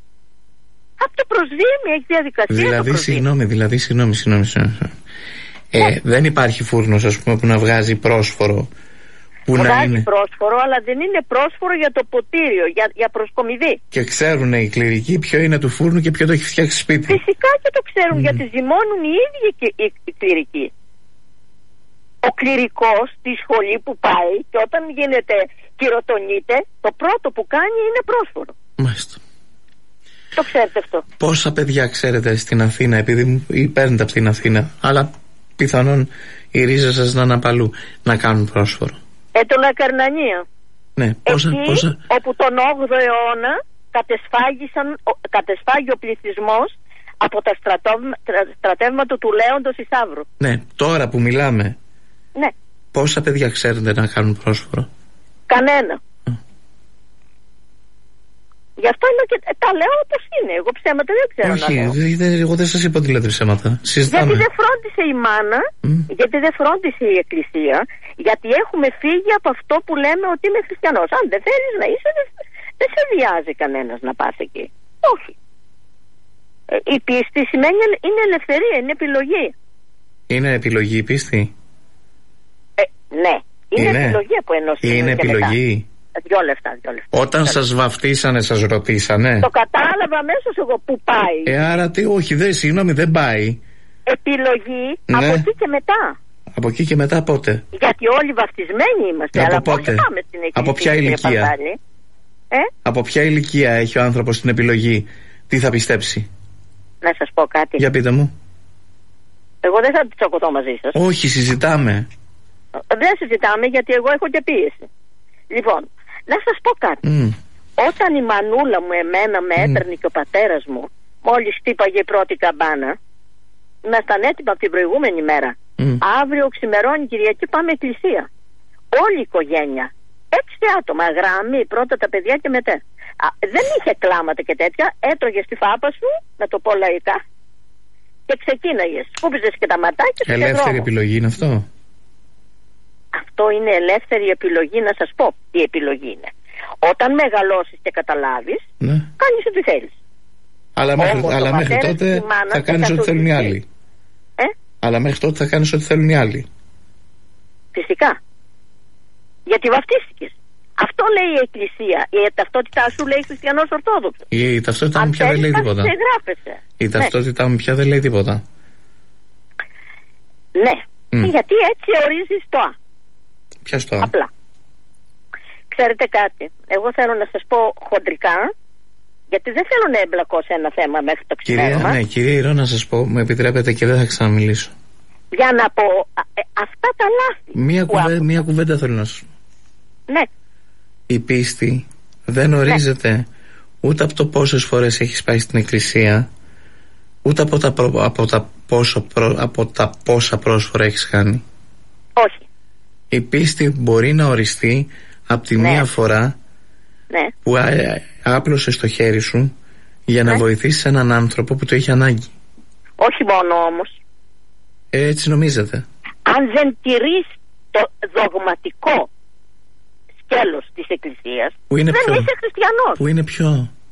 Από το προζύμι έχει διαδικασία. Δηλαδή, συγγνώμη, δηλαδή, συγγνώμη, συγγνώμη. συγγνώμη. Ε, yeah. Δεν υπάρχει φούρνος, ας πούμε, που να βγάζει πρόσφορο. Που βγάζει να είναι... πρόσφορο, αλλά δεν είναι πρόσφορο για το ποτήριο, για, για προσκομιδή. Και ξέρουν οι κληρικοί ποιο είναι του φούρνου και ποιο το έχει φτιάξει σπίτι. Φυσικά και το ξέρουν, mm. γιατί ζυμώνουν οι ίδιοι και οι, οι κληρικοί. Ο κληρικός στη σχολή που πάει και όταν γίνεται κυρωτονείται, το πρώτο που κάνει είναι πρόσφορο. Μάλιστα. Το ξέρετε αυτό? Πόσα παιδιά ξέρετε στην Αθήνα, επειδή παίρνετε από την Αθήνα, αλλά πιθανόν η ρίζα σας να είναι απαλού, να κάνουν πρόσφορο? Ε, τον Ακαρνανία. Ναι, πόσα, εκεί πόσα... όπου τον όγδοο αιώνα κατεσφάγει ο πληθυσμός από τα στρατεύματα του Λέοντος Ισαύρου. Ναι, τώρα που μιλάμε. Ναι. Πόσα παιδιά ξέρετε να κάνουν πρόσφορο? Κανένα. Γι' αυτό είναι και τα λέω όπως είναι. Εγώ ψέματα δεν ξέρω. Όχι, να λέω. Δεν, εγώ δεν σας είπα ότι λέτε ψέματα. Συζητάμε. Γιατί δεν φρόντισε η μάνα, mm. γιατί δεν φρόντισε η εκκλησία, γιατί έχουμε φύγει από αυτό που λέμε ότι είμαι χριστιανός. Αν δεν θέλεις να είσαι, δεν, δεν σε βιάζει κανένας να πας εκεί. Όχι. Ε, η πίστη σημαίνει είναι ελευθερία, είναι επιλογή. Είναι επιλογή η πίστη? Ε, ναι. Είναι, είναι επιλογή από ενός σημείου. Είναι επιλογή. Μετά. Δυο λεφτά, δυο λεφτά. Όταν δυο σας βαφτίσανε, σας ρωτήσανε? Το κατάλαβα αμέσως εγώ που πάει. Ε, άρα τι, όχι, δεν, συγγνώμη, δεν πάει. Επιλογή, ναι. Από εκεί και μετά. Από εκεί και μετά πότε? Γιατί όλοι βαφτισμένοι είμαστε. Από αλλά πότε? Πάμε στην εκκλησία. Από ποια ηλικία? Ε? Από ποια ηλικία έχει ο άνθρωπος την επιλογή? Τι θα πιστέψει? Να σας πω κάτι. Για πείτε μου. Εγώ δεν θα τσακωθώ μαζί σας. Όχι, συζητάμε. Δεν συζητάμε γιατί εγώ έχω και πίεση. Λοιπόν, να σας πω κάτι. Mm. Όταν η μανούλα μου εμένα με έπαιρνε mm. και ο πατέρας μου, μόλις χτύπαγε η πρώτη καμπάνα, ήμασταν έτοιμα από την προηγούμενη μέρα. Mm. Αύριο ξημερώνει Κυριακή, πάμε εκκλησία. Όλη η οικογένεια. Έξι άτομα, γραμμή, πρώτα τα παιδιά και μετά. Α, δεν είχε κλάματα και τέτοια. Έτρωγε στη φάπα σου, να το πω λαϊκά, και ξεκίναγες. Σκούπιζες και τα ματάκια σου. Ελεύθερη επιλογή είναι αυτό? Αυτό είναι ελεύθερη επιλογή, να σας πω τι επιλογή είναι. Όταν μεγαλώσεις και καταλάβεις, ναι. κάνεις ό,τι θέλεις. Αλλά μέχρι, αλλά μέχρι τότε θα κάνεις ό,τι θέλουν οι άλλοι. Ε? Αλλά μέχρι τότε θα κάνεις ό,τι θέλουν οι άλλοι. Φυσικά. Γιατί βαφτίστηκες. Αυτό Αυτό λέει η Εκκλησία. Η ταυτότητά σου λέει χριστιανός Ορθόδοξος. Η, η ταυτότητά μου πια δεν λέει τίποτα. Η ταυτότητά μου πια δεν λέει τίποτα. Ναι. Mm. Γιατί έτσι ορίζεις το Α. Ποια στο Α? Απλά. Ξέρετε κάτι. Εγώ θέλω να σας πω χοντρικά, γιατί δεν θέλω να εμπλακώ σε ένα θέμα μέχρι το ξημέρωμα. Κυρία, ναι, κυρία Ηρώ, να σας πω, μου επιτρέπετε και δεν θα ξαναμιλήσω. Για να πω ε, αυτά τα λάθη. Μία, κουβέ, μία κουβέντα θέλω να σας πω. Ναι. Η πίστη δεν ορίζεται ναι. ούτε από το πόσες φορές έχεις πάει στην εκκλησία, ούτε από τα, προ, από τα, πόσο, προ, από τα πόσα πρόσφορα έχεις κάνει. Όχι. Η πίστη μπορεί να οριστεί από τη ναι. μία φορά ναι. που άπλωσες το χέρι σου για να ναι. βοηθήσεις έναν άνθρωπο που το είχε ανάγκη. Όχι μόνο όμως. Έτσι νομίζετε. Αν δεν τηρείς το δογματικό σκέλος της Εκκλησίας, που είναι δεν ποιο? Είσαι χριστιανός. Που είναι ποιο?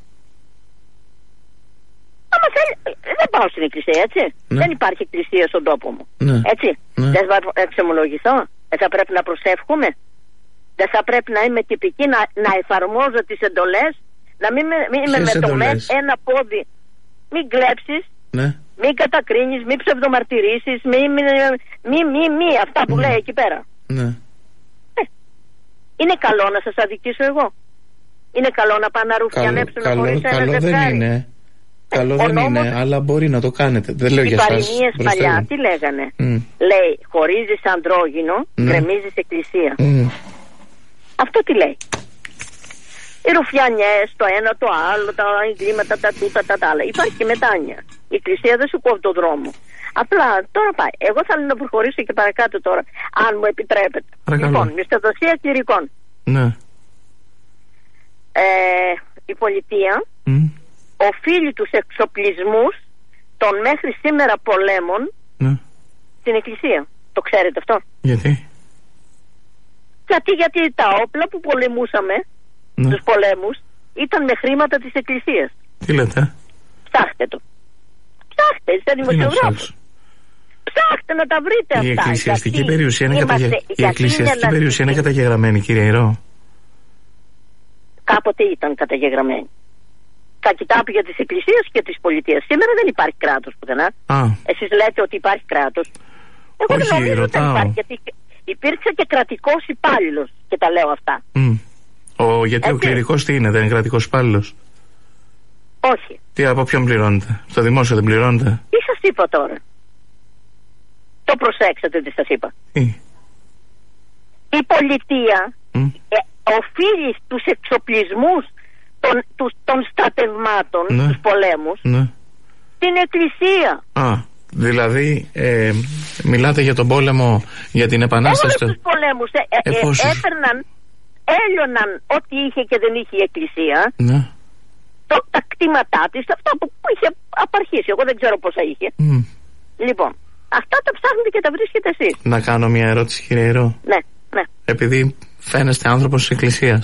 Άμα θέλει, δεν πάω στην Εκκλησία, έτσι. Ναι. Δεν υπάρχει Εκκλησία στον τόπο μου. Ναι. Έτσι. Ναι. Δεν θα εξομολογηθώ. Δεν θα πρέπει να προσεύχομαι. Δεν θα πρέπει να είμαι τυπική, να, να εφαρμόζω τις εντολές. Να μην, μην είμαι με το με ένα πόδι. Μην κλέψεις. Ναι. Μην κατακρίνεις, μην ψευδομαρτυρήσεις, μη, μη, μη, μη, μη, αυτά που ναι. λέει εκεί πέρα. Ναι. Ε, είναι καλό να σας αδικήσω εγώ? Είναι καλό να πάνε να ρουφιανέψουν χωρίς ένα καλό ζευγάρι? Δεν είναι. Ε, καλό δεν νόμος, είναι, αλλά μπορεί να το κάνετε. Δεν λέω οι για σας. Οι παροιμίες παλιά τι λέγανε? Mm. Λέει, χωρίζεις ανδρόγυνο, mm. γκρεμίζεις εκκλησία. Mm. Αυτό τι λέει? Οι ρουφιανιές, το ένα το άλλο, τα εγκλήματα, τα τούτα, τα, τα άλλα. Υπάρχει και μετάνοια. Η Εκκλησία δεν σου κόβει το δρόμο. Απλά τώρα πάει. Εγώ θέλω να προχωρήσω και παρακάτω τώρα, αν μου επιτρέπετε. Παρακαλώ. Λοιπόν, μισθοδοσία κληρικών. Ναι. Ε, η πολιτεία mm. οφείλει τους εξοπλισμούς των μέχρι σήμερα πολέμων ναι. στην Εκκλησία. Το ξέρετε αυτό? Γιατί? Γιατί, γιατί τα όπλα που πολεμούσαμε, ναι. τους πολέμους, ήταν με χρήματα της Εκκλησίας. Τι λέτε? Ψάχτε το. Ψάχτε, είστε δημοσιογράφος. Ψάχτε να τα βρείτε η αυτά. Εκκλησιαστική γιατί περιουσία είναι, είμαστε, καταγε... η εκκλησιαστική περιουσία είναι καταγεγραμμένη, κύριε Ηρώ. Κάποτε ήταν καταγεγραμμένη. Τα κοιτάπια της Εκκλησίας και της πολιτείας. Σήμερα δεν υπάρχει κράτος πουθενά. Εσείς λέτε ότι υπάρχει κράτος. Εγώ όχι, δεν νομίζω ότι υπάρχει, γιατί υπήρξε και κρατικός υπάλληλος, και τα λέω αυτά. Mm. Ο, γιατί Έτσι. ο κληρικός τι είναι, δεν είναι κρατικός υπάλληλος? Όχι. Τι, από ποιον πληρώνετε? Στο δημόσιο δεν πληρώνετε? Τι σας είπα τώρα? Το προσέξατε τι σας είπα? Τι? Η πολιτεία mm. ε, οφείλει τους εξοπλισμούς των, τους, των στρατευμάτων, ναι. τους πολέμους, ναι. στην Εκκλησία. Α, δηλαδή ε, μιλάτε για τον πόλεμο, για την επανάσταση. Όλους τους πολέμους ε, ε, ε, ε, έπαιρναν, έλειωναν ό,τι είχε και δεν είχε η Εκκλησία. Ναι. Το, τα κτήματά της, αυτά που, που είχε απαρχίσει. Εγώ δεν ξέρω πόσα είχε. Mm. Λοιπόν, αυτά τα ψάχνετε και τα βρίσκετε εσείς. Να κάνω μια ερώτηση, κύριε Ηρώ? Ναι, ναι. Επειδή φαίνεστε άνθρωπος της Εκκλησίας.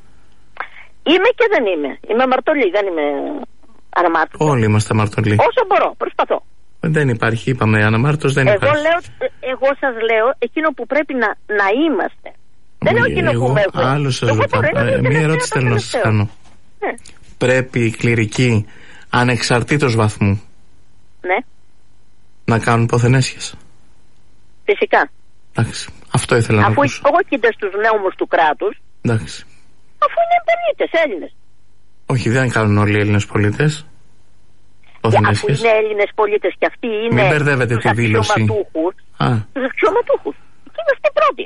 Είμαι και δεν είμαι. Είμαι αμαρτωλή, δεν είμαι αναμάρτητος. Όλοι είμαστε αμαρτωλοί. Όσο μπορώ, προσπαθώ. Δεν υπάρχει, είπαμε, αναμάρτητος δεν εγώ υπάρχει. Λέω, εγώ σας λέω εκείνο που πρέπει να, να είμαστε. Δεν λέω εκείνο εγώ, που με έχω. Άλλο σας ρωτάω. Ε, μία ερώτηση θέλω να σας κάνω. Ναι. Πρέπει οι κληρικοί, ανεξαρτήτως βαθμού, ναι. να κάνουν ποθενέσχες? Φυσικά. Εντάξει, αυτό ήθελα να Αφού ακούσω. Αφού υπόκειται στους νόμους του κράτους. Εντάξει. Αφού είναι πολίτες, Έλληνες. Όχι, δεν κάνουν όλοι οι Έλληνες πολίτες. Αφού είναι Έλληνες πολίτες και αυτοί είναι. Μην μπερδεύετε τη δήλωση. Τους αξιωματούχους. Εκεί είμαστε πρώτοι.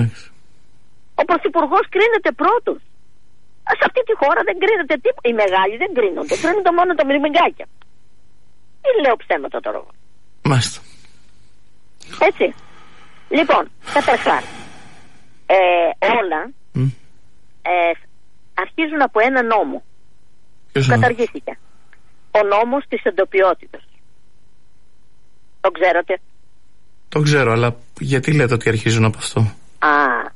Ο Πρωθυπουργός κρίνεται πρώτος. Σε αυτή τη χώρα δεν κρίνεται τίποτα. Οι μεγάλοι δεν κρίνονται. Κρίνονται μόνο τα μυρμηγκάκια. Ή λέω ψέματα τώρα. Μάλιστα. Έτσι. Λοιπόν, καταρχάς, ε, όλα mm. ε, αρχίζουν από ένα νόμο. Ποιος καταργήθηκε. Ο νόμος της εντοπιότητας. Το ξέρατε? Το ξέρω, αλλά γιατί λέτε ότι αρχίζουν από αυτό? Α,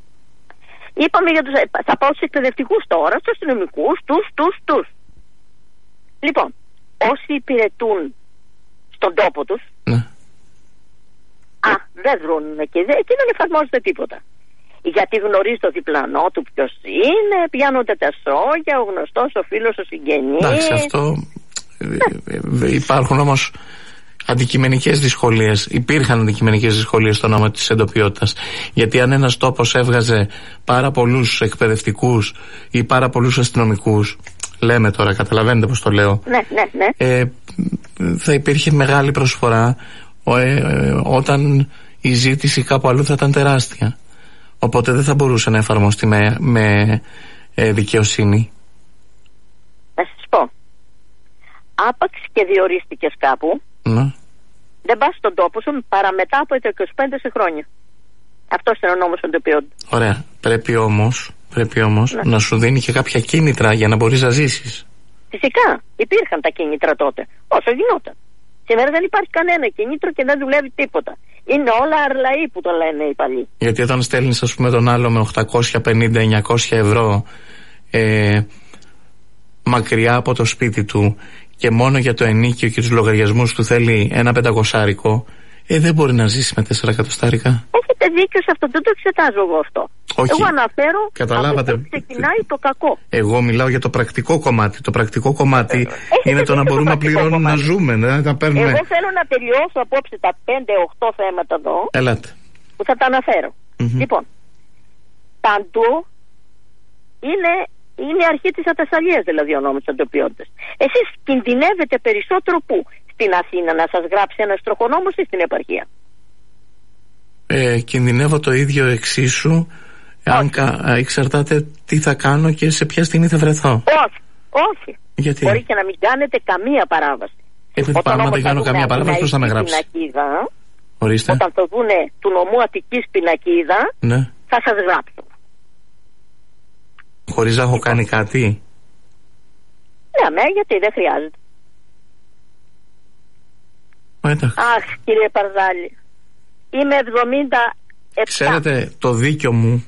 είπαμε για τους, θα πάω στους εκπαιδευτικούς τώρα, στους αστυνομικούς, τους, τους, τους. Λοιπόν, όσοι υπηρετούν στον τόπο τους, ναι. α, δεν βρουν εκεί, εκεί δεν εφαρμόζεται τίποτα. γιατί γνωρίζει το διπλανό του ποιος είναι, πιάνονται τα σόγια, ο γνωστός, ο φίλος, ο συγγενής. Εντάξει, αυτό ναι. Υπάρχουν όμως αντικειμενικές δυσκολίες. Υπήρχαν αντικειμενικές δυσκολίες στο όνομα της εντοπιότητας. Γιατί αν ένας τόπος έβγαζε πάρα πολλούς εκπαιδευτικούς ή πάρα πολλούς αστυνομικούς, λέμε τώρα, καταλαβαίνετε πώς το λέω, ναι, ναι, ναι. Ε, θα υπήρχε μεγάλη προσφορά ε, ε, όταν η ζήτηση κάπου αλλού θα ήταν τεράστια. Οπότε δεν θα μπορούσε να εφαρμοστεί με, με ε, δικαιοσύνη. Να σας πω, άπαξ και διορίστηκες κάπου, ναι. δεν πας στον τόπο σου παρά μετά από τα είκοσι πέντε χρόνια. Αυτός είναι ο νόμος εντοπιότητα. Ωραία. Πρέπει όμως, πρέπει όμως ναι. να σου δίνει και κάποια κίνητρα για να μπορείς να ζήσεις. Φυσικά. Υπήρχαν τα κίνητρα τότε. Όσο γινόταν. Σήμερα δεν υπάρχει κανένα κίνητρο και δεν δουλεύει τίποτα. Είναι όλα αρλαοί που το λένε οι παλιοί. Γιατί όταν στέλνεις, ας πούμε, τον άλλο με οκτακόσια πενήντα με εννιακόσια ευρώ ε, μακριά από το σπίτι του και μόνο για το ενίκιο και τους λογαριασμούς του θέλει ένα πεντακοσάρικο, ε, δεν μπορεί να ζήσει με τέσσερα εκατοστάρικα. Έχετε δίκιο σε αυτό, δεν το εξετάζω εγώ αυτό. Όχι. Εγώ αναφέρω Καταλάβατε. από πού ξεκινάει το κακό. Εγώ μιλάω για το πρακτικό κομμάτι. Το πρακτικό κομμάτι Έχετε είναι το να μπορούμε να πληρώνουμε, κομμάτι. να ζούμε, να, να παίρνουμε. Εγώ θέλω να τελειώσω απόψε τα πέντε οκτώ θέματα εδώ. Ελάτε. Που θα τα αναφέρω. Mm-hmm. Λοιπόν, παντού είναι, είναι η αρχή της ατασταλίας, δηλαδή ο νόμος της εντοπιότητας. Εσείς κινδυνεύετε περισσότερο που στην Αθήνα να σας γράψει ένας τροχονόμος ή στην επαρχία? Ε, κινδυνεύω το ίδιο εξίσου. Αν κα, εξαρτάται τι θα κάνω και σε ποια στιγμή θα βρεθώ. Όχι, όχι. Γιατί? Μπορεί και να μην κάνετε καμία παράβαση. Επειδή πάνω δεν κάνω καμία παράβαση, πώς θα με γράψει? Πινακίδα, ορίστε. Όταν το δούνε του νομού Αττικής πινακίδα, ναι. θα σας γράψουν. Χωρίς να έχω κάνει κάτι? Ναι, με, γιατί δεν χρειάζεται. Εντάξει. Αχ, κύριε Παρδάλη, είμαι εβδομήντα επτά. Ξέρετε, το δίκιο μου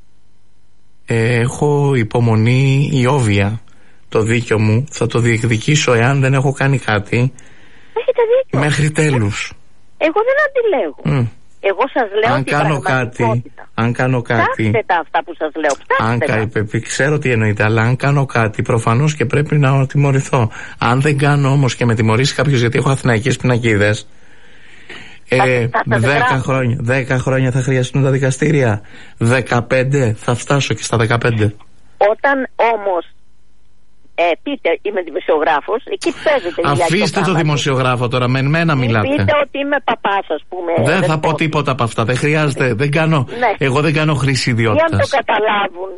ε, έχω υπομονή ιόβια. Το δίκιο μου θα το διεκδικήσω εάν δεν έχω κάνει κάτι. Έχετε δίκιο. Μέχρι τέλους. Εγώ δεν αντιλέγω. Mm. Εγώ σας λέω αν την κάνω κάτι, αν κάνω κάτι. Ψάξτε τα αυτά που σας λέω. Ψάξτε αν, τα. Ξέρω τι εννοείται, αλλά αν κάνω κάτι προφανώς και πρέπει να τιμωρηθώ. Αν δεν κάνω όμως και με τιμωρήσει κάποιος γιατί έχω αθηναϊκές πινακίδες, ε, δέκα χρόνια, δέκα χρόνια θα χρειαστούν τα δικαστήρια. δεκαπέντε θα φτάσω και στα δεκαπέντε. Όταν όμως Ε, πείτε, είμαι δημοσιογράφος, εκεί παίζετε. Αφήστε το δημοσιογράφο τώρα, με μένα μιλάτε. Πείτε ότι είμαι παπάς, ας πούμε. Δεν, δεν θα πω τίποτα από αυτά, δεν χρειάζεται. Δεν κάνω, ναι. Εγώ δεν κάνω χρήση ιδιότητας. Για να το καταλάβουν.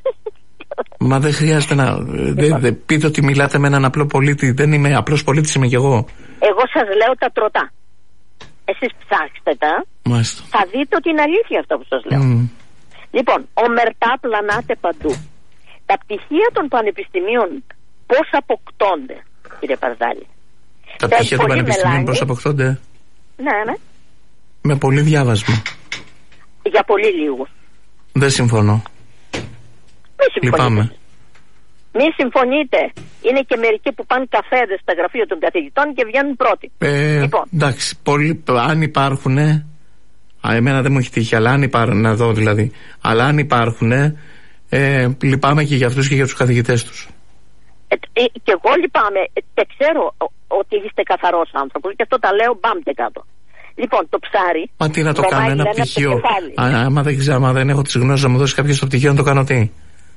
Μα δεν χρειάζεται να. δε, δε, πείτε ότι μιλάτε με έναν απλό πολίτη. Δεν είμαι απλός πολίτης, είμαι κι εγώ. Εγώ σας λέω τα τροτά. Εσείς ψάξτε τα. Μάλιστα. Θα δείτε ότι είναι αλήθεια αυτό που σας λέω. Mm. Λοιπόν, ομερτά πλανάτε παντού. Τα πτυχία των πανεπιστημίων πώς αποκτώνται, κύριε Παρδάλη? Τα πτυχία των πανεπιστημίων πώς αποκτώνται? Ναι, ναι. Με πολύ διάβασμα. Για πολύ λίγο. Δεν συμφωνώ. Μη συμφωνείτε. Λυπάμαι. Μη συμφωνείτε. Είναι και μερικοί που πάνε καφέδες στα γραφεία των καθηγητών και βγαίνουν πρώτοι. Ε, λοιπόν. Εντάξει, πολλοί, αν υπάρχουν, εμένα δεν μου έχει τύχει, αλλά αν υπάρχουν, να δω δηλαδή, αλλά αν υπάρχουν, Ε, λυπάμαι και για αυτούς και για τους καθηγητές τους. Ε, ε, και εγώ λυπάμαι και ξέρω ότι είστε καθαρός άνθρωπος και αυτό τα λέω μπαμ και κάτω. Λοιπόν, το ψάρι. Μα τι να το κάνω, ένα πτυχίο. Α, άμα δεν ξέρω, άμα δεν έχω τις γνώσεις να μου δώσει κάποιος το πτυχίο, να το κάνω τι?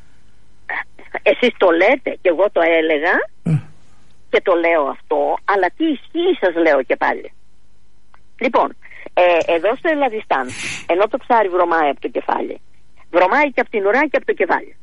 Εσείς το λέτε και εγώ το έλεγα ε. και το λέω αυτό, αλλά τι ισχύει σας λέω και πάλι. Λοιπόν, ε, εδώ στο Ελλαδιστάν, ενώ το ψάρι βρωμάει από το κεφάλι, βρωμάει και από την ουρά και από το κεφάλι.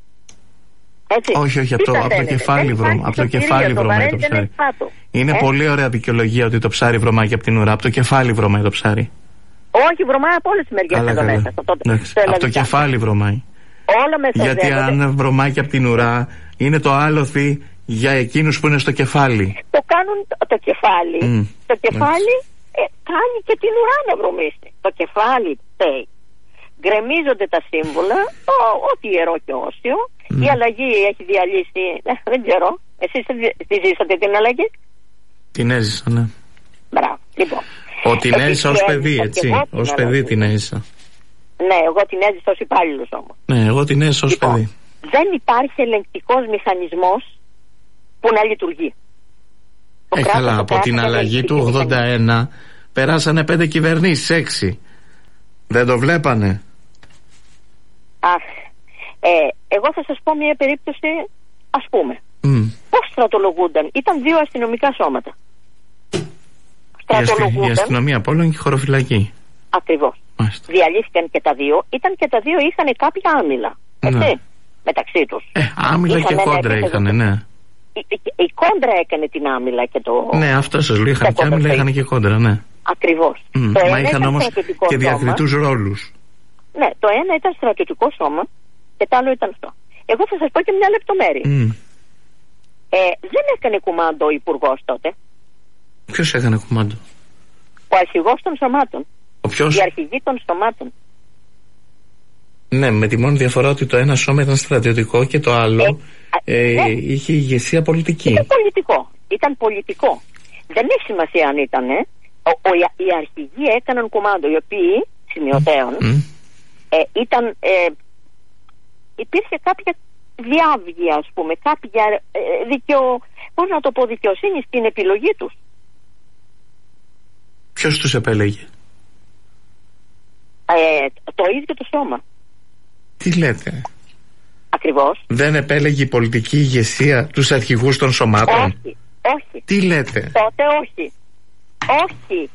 Έτσι. Όχι, όχι, από το, από το κεφάλι, βρωμα, από το κεφάλι βρωμάει το ψάρι. Είναι ε? πολύ ωραία δικαιολογία ότι το ψάρι βρωμάει και από την ουρά. Από το κεφάλι βρωμάει το ψάρι. Όχι, βρωμάει από όλες τις μεριές εδώ μέσα. Στο, στο από το κεφάλι βρωμάει. Όλα μέσα. Γιατί αν βρωμάει και από την ουρά, είναι το άλοθη για εκείνους που είναι στο κεφάλι. Το κάνουν το, το κεφάλι. Mm. Το κεφάλι ε, κάνει και την ουρά να βρωμίσει. Το κεφάλι τέει. Γκρεμίζονται τα σύμβολα, ό,τι ιερό και όσιο. Mm. Η αλλαγή έχει διαλύσει, δεν ξέρω. Εσείς τη ζήσατε την αλλαγή? Την έζησα, ναι. Μπράβο, λοιπόν. Ο την έζησα ως παιδί, έτσι. Ως παιδί την έζησα. Ναι, εγώ την έζησα ως υπάλληλος όμως. Ναι, εγώ την έζησα ως λοιπόν, παιδί. Δεν υπάρχει ελεγκτικός μηχανισμός που να λειτουργεί. Ε, καλά, από την αλλαγή του ογδόντα ένα περάσανε πέντε κυβερνήσεις, έξι. Δεν το βλέπανε. Αχ, ε, εγώ θα σας πω μια περίπτωση, ας πούμε. Mm. Πώς στρατολογούνταν. Ήταν δύο αστυνομικά σώματα. Στρατολογούνταν. Η αστυνομία Πόλων και η χωροφυλακή. Ακριβώς. Μάλιστα. Διαλύθηκαν και τα δύο. Ήταν και τα δύο είχαν κάποια άμυλα. Έτσι, ναι. Μεταξύ τους. Ε, άμυλα και κόντρα είχαν, ναι. Η, η, η κόντρα έκανε την άμυλα και το... Ναι, αυτό σας λέω, είχαν και άμυλα, είχαν και κόντρα, ναι. Ακριβώς. Mm. Το Μα είχαν όμως και διακριτούς ρόλους. Ναι, το ένα ήταν στρατιωτικό σώμα και το άλλο ήταν αυτό. Εγώ θα σας πω και μια λεπτομέρεια. Mm. Ε, δεν έκανε κουμάντο ο υπουργός τότε. Ποιος έκανε κουμάντο? Ο αρχηγός των σωμάτων. Ο ποιος? Η αρχηγή των σωμάτων. Ναι, με τη μόνη διαφορά ότι το ένα σώμα ήταν στρατιωτικό και το άλλο ε, ε, ναι. είχε ηγεσία πολιτική. Ήταν πολιτικό. Ήταν πολιτικό. Δεν έχει σημασία αν ήταν. Ε. Ο, ο, οι αρχηγοί έκαναν κουμάντο, οι οποίοι σημειωτέων mm. ε, ήταν. Ε, υπήρχε κάποια διάβγεια, ας πούμε, κάποια ε, δικαιο, πώς να το πω, δικαιοσύνη στην επιλογή τους. Ποιος τους επέλεγε? Ε, το ίδιο το σώμα. Τι λέτε? Ακριβώς. Δεν επέλεγε η πολιτική ηγεσία τους αρχηγούς των σωμάτων? Όχι, όχι. Τι λέτε? Τότε όχι. Όχι.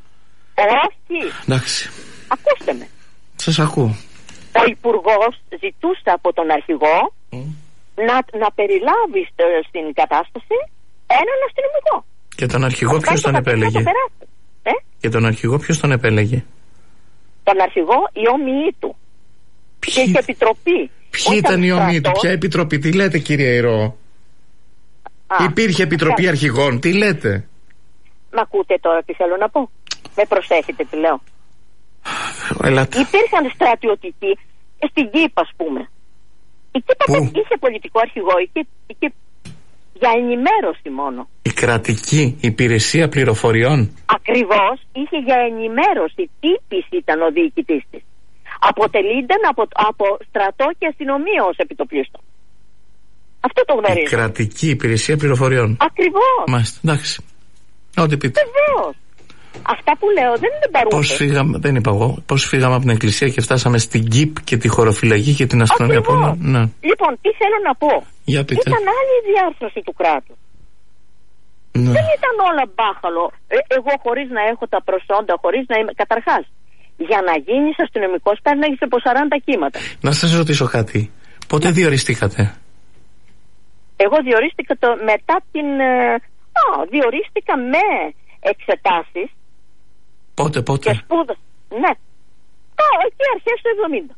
Όχι. Εντάξει. Ακούστε με. Σας ακούω. Ο υπουργός ζητούσε από τον αρχηγό mm. να, να περιλάβει στο, στην κατάσταση έναν αστυνομικό. Και τον αρχηγό ποιος τον επέλεγε? Ε? Και τον αρχηγό ποιος τον επέλεγε? Τον αρχηγό οι όμοιοι του. Ποιοι... Και είχε επιτροπή. Ποιοι ήταν οι όμοιοι του? Ποια επιτροπή? Τι λέτε, κύριε Ηρώ? Α, υπήρχε επιτροπή α... αρχηγών? Τι λέτε? Μ' ακούτε τώρα τι θέλω να πω? Με προσέχετε τι λέω. Ελάτε. Υπήρχαν στρατιωτικοί στην ΚΙΠ, ας πούμε. Η ΚΙΠ είχε πολιτικό αρχηγό, η ΚΙΠ για ενημέρωση μόνο. Η κρατική υπηρεσία πληροφοριών. Ακριβώς, είχε για ενημέρωση. Τύπης ήταν ο διοικητής της. Αποτελείται από, από στρατό και αστυνομία ως επιτοπλίστων. Αυτό το γνωρίζω. Η κρατική υπηρεσία πληροφοριών. Ακριβώς. Μάλιστα, εντάξει. Ό,τι πείτε. Βεβαίως. Αυτά που λέω δεν είναι παρούτε. Πώς φύγαμε, δεν είπα εγώ, πώς φύγαμε από την εκκλησία και φτάσαμε στην ΚΙΠ και τη χωροφυλακή και την αστυνομία Πόλων. Ναι. Λοιπόν, τι θέλω να πω. Για πείτε. Ήταν άλλη η διάρθρωση του κράτους. Ναι. Δεν ήταν όλα μπάχαλο. Ε, εγώ χωρίς να έχω τα προσόντα, χωρίς να είμαι. Καταρχάς, για να γίνεις αστυνομικός πρέπει να έχεις από σαράντα κύματα. Να σας ρωτήσω κάτι. Πότε ναι. διοριστήκατε? Εγώ διορίστηκα το, μετά την. Ε, α, διορίστηκα με εξετάσεις. Πότε, πότε? Και σπούδα. Ναι. Α, εκεί αρχές του εβδομήντα.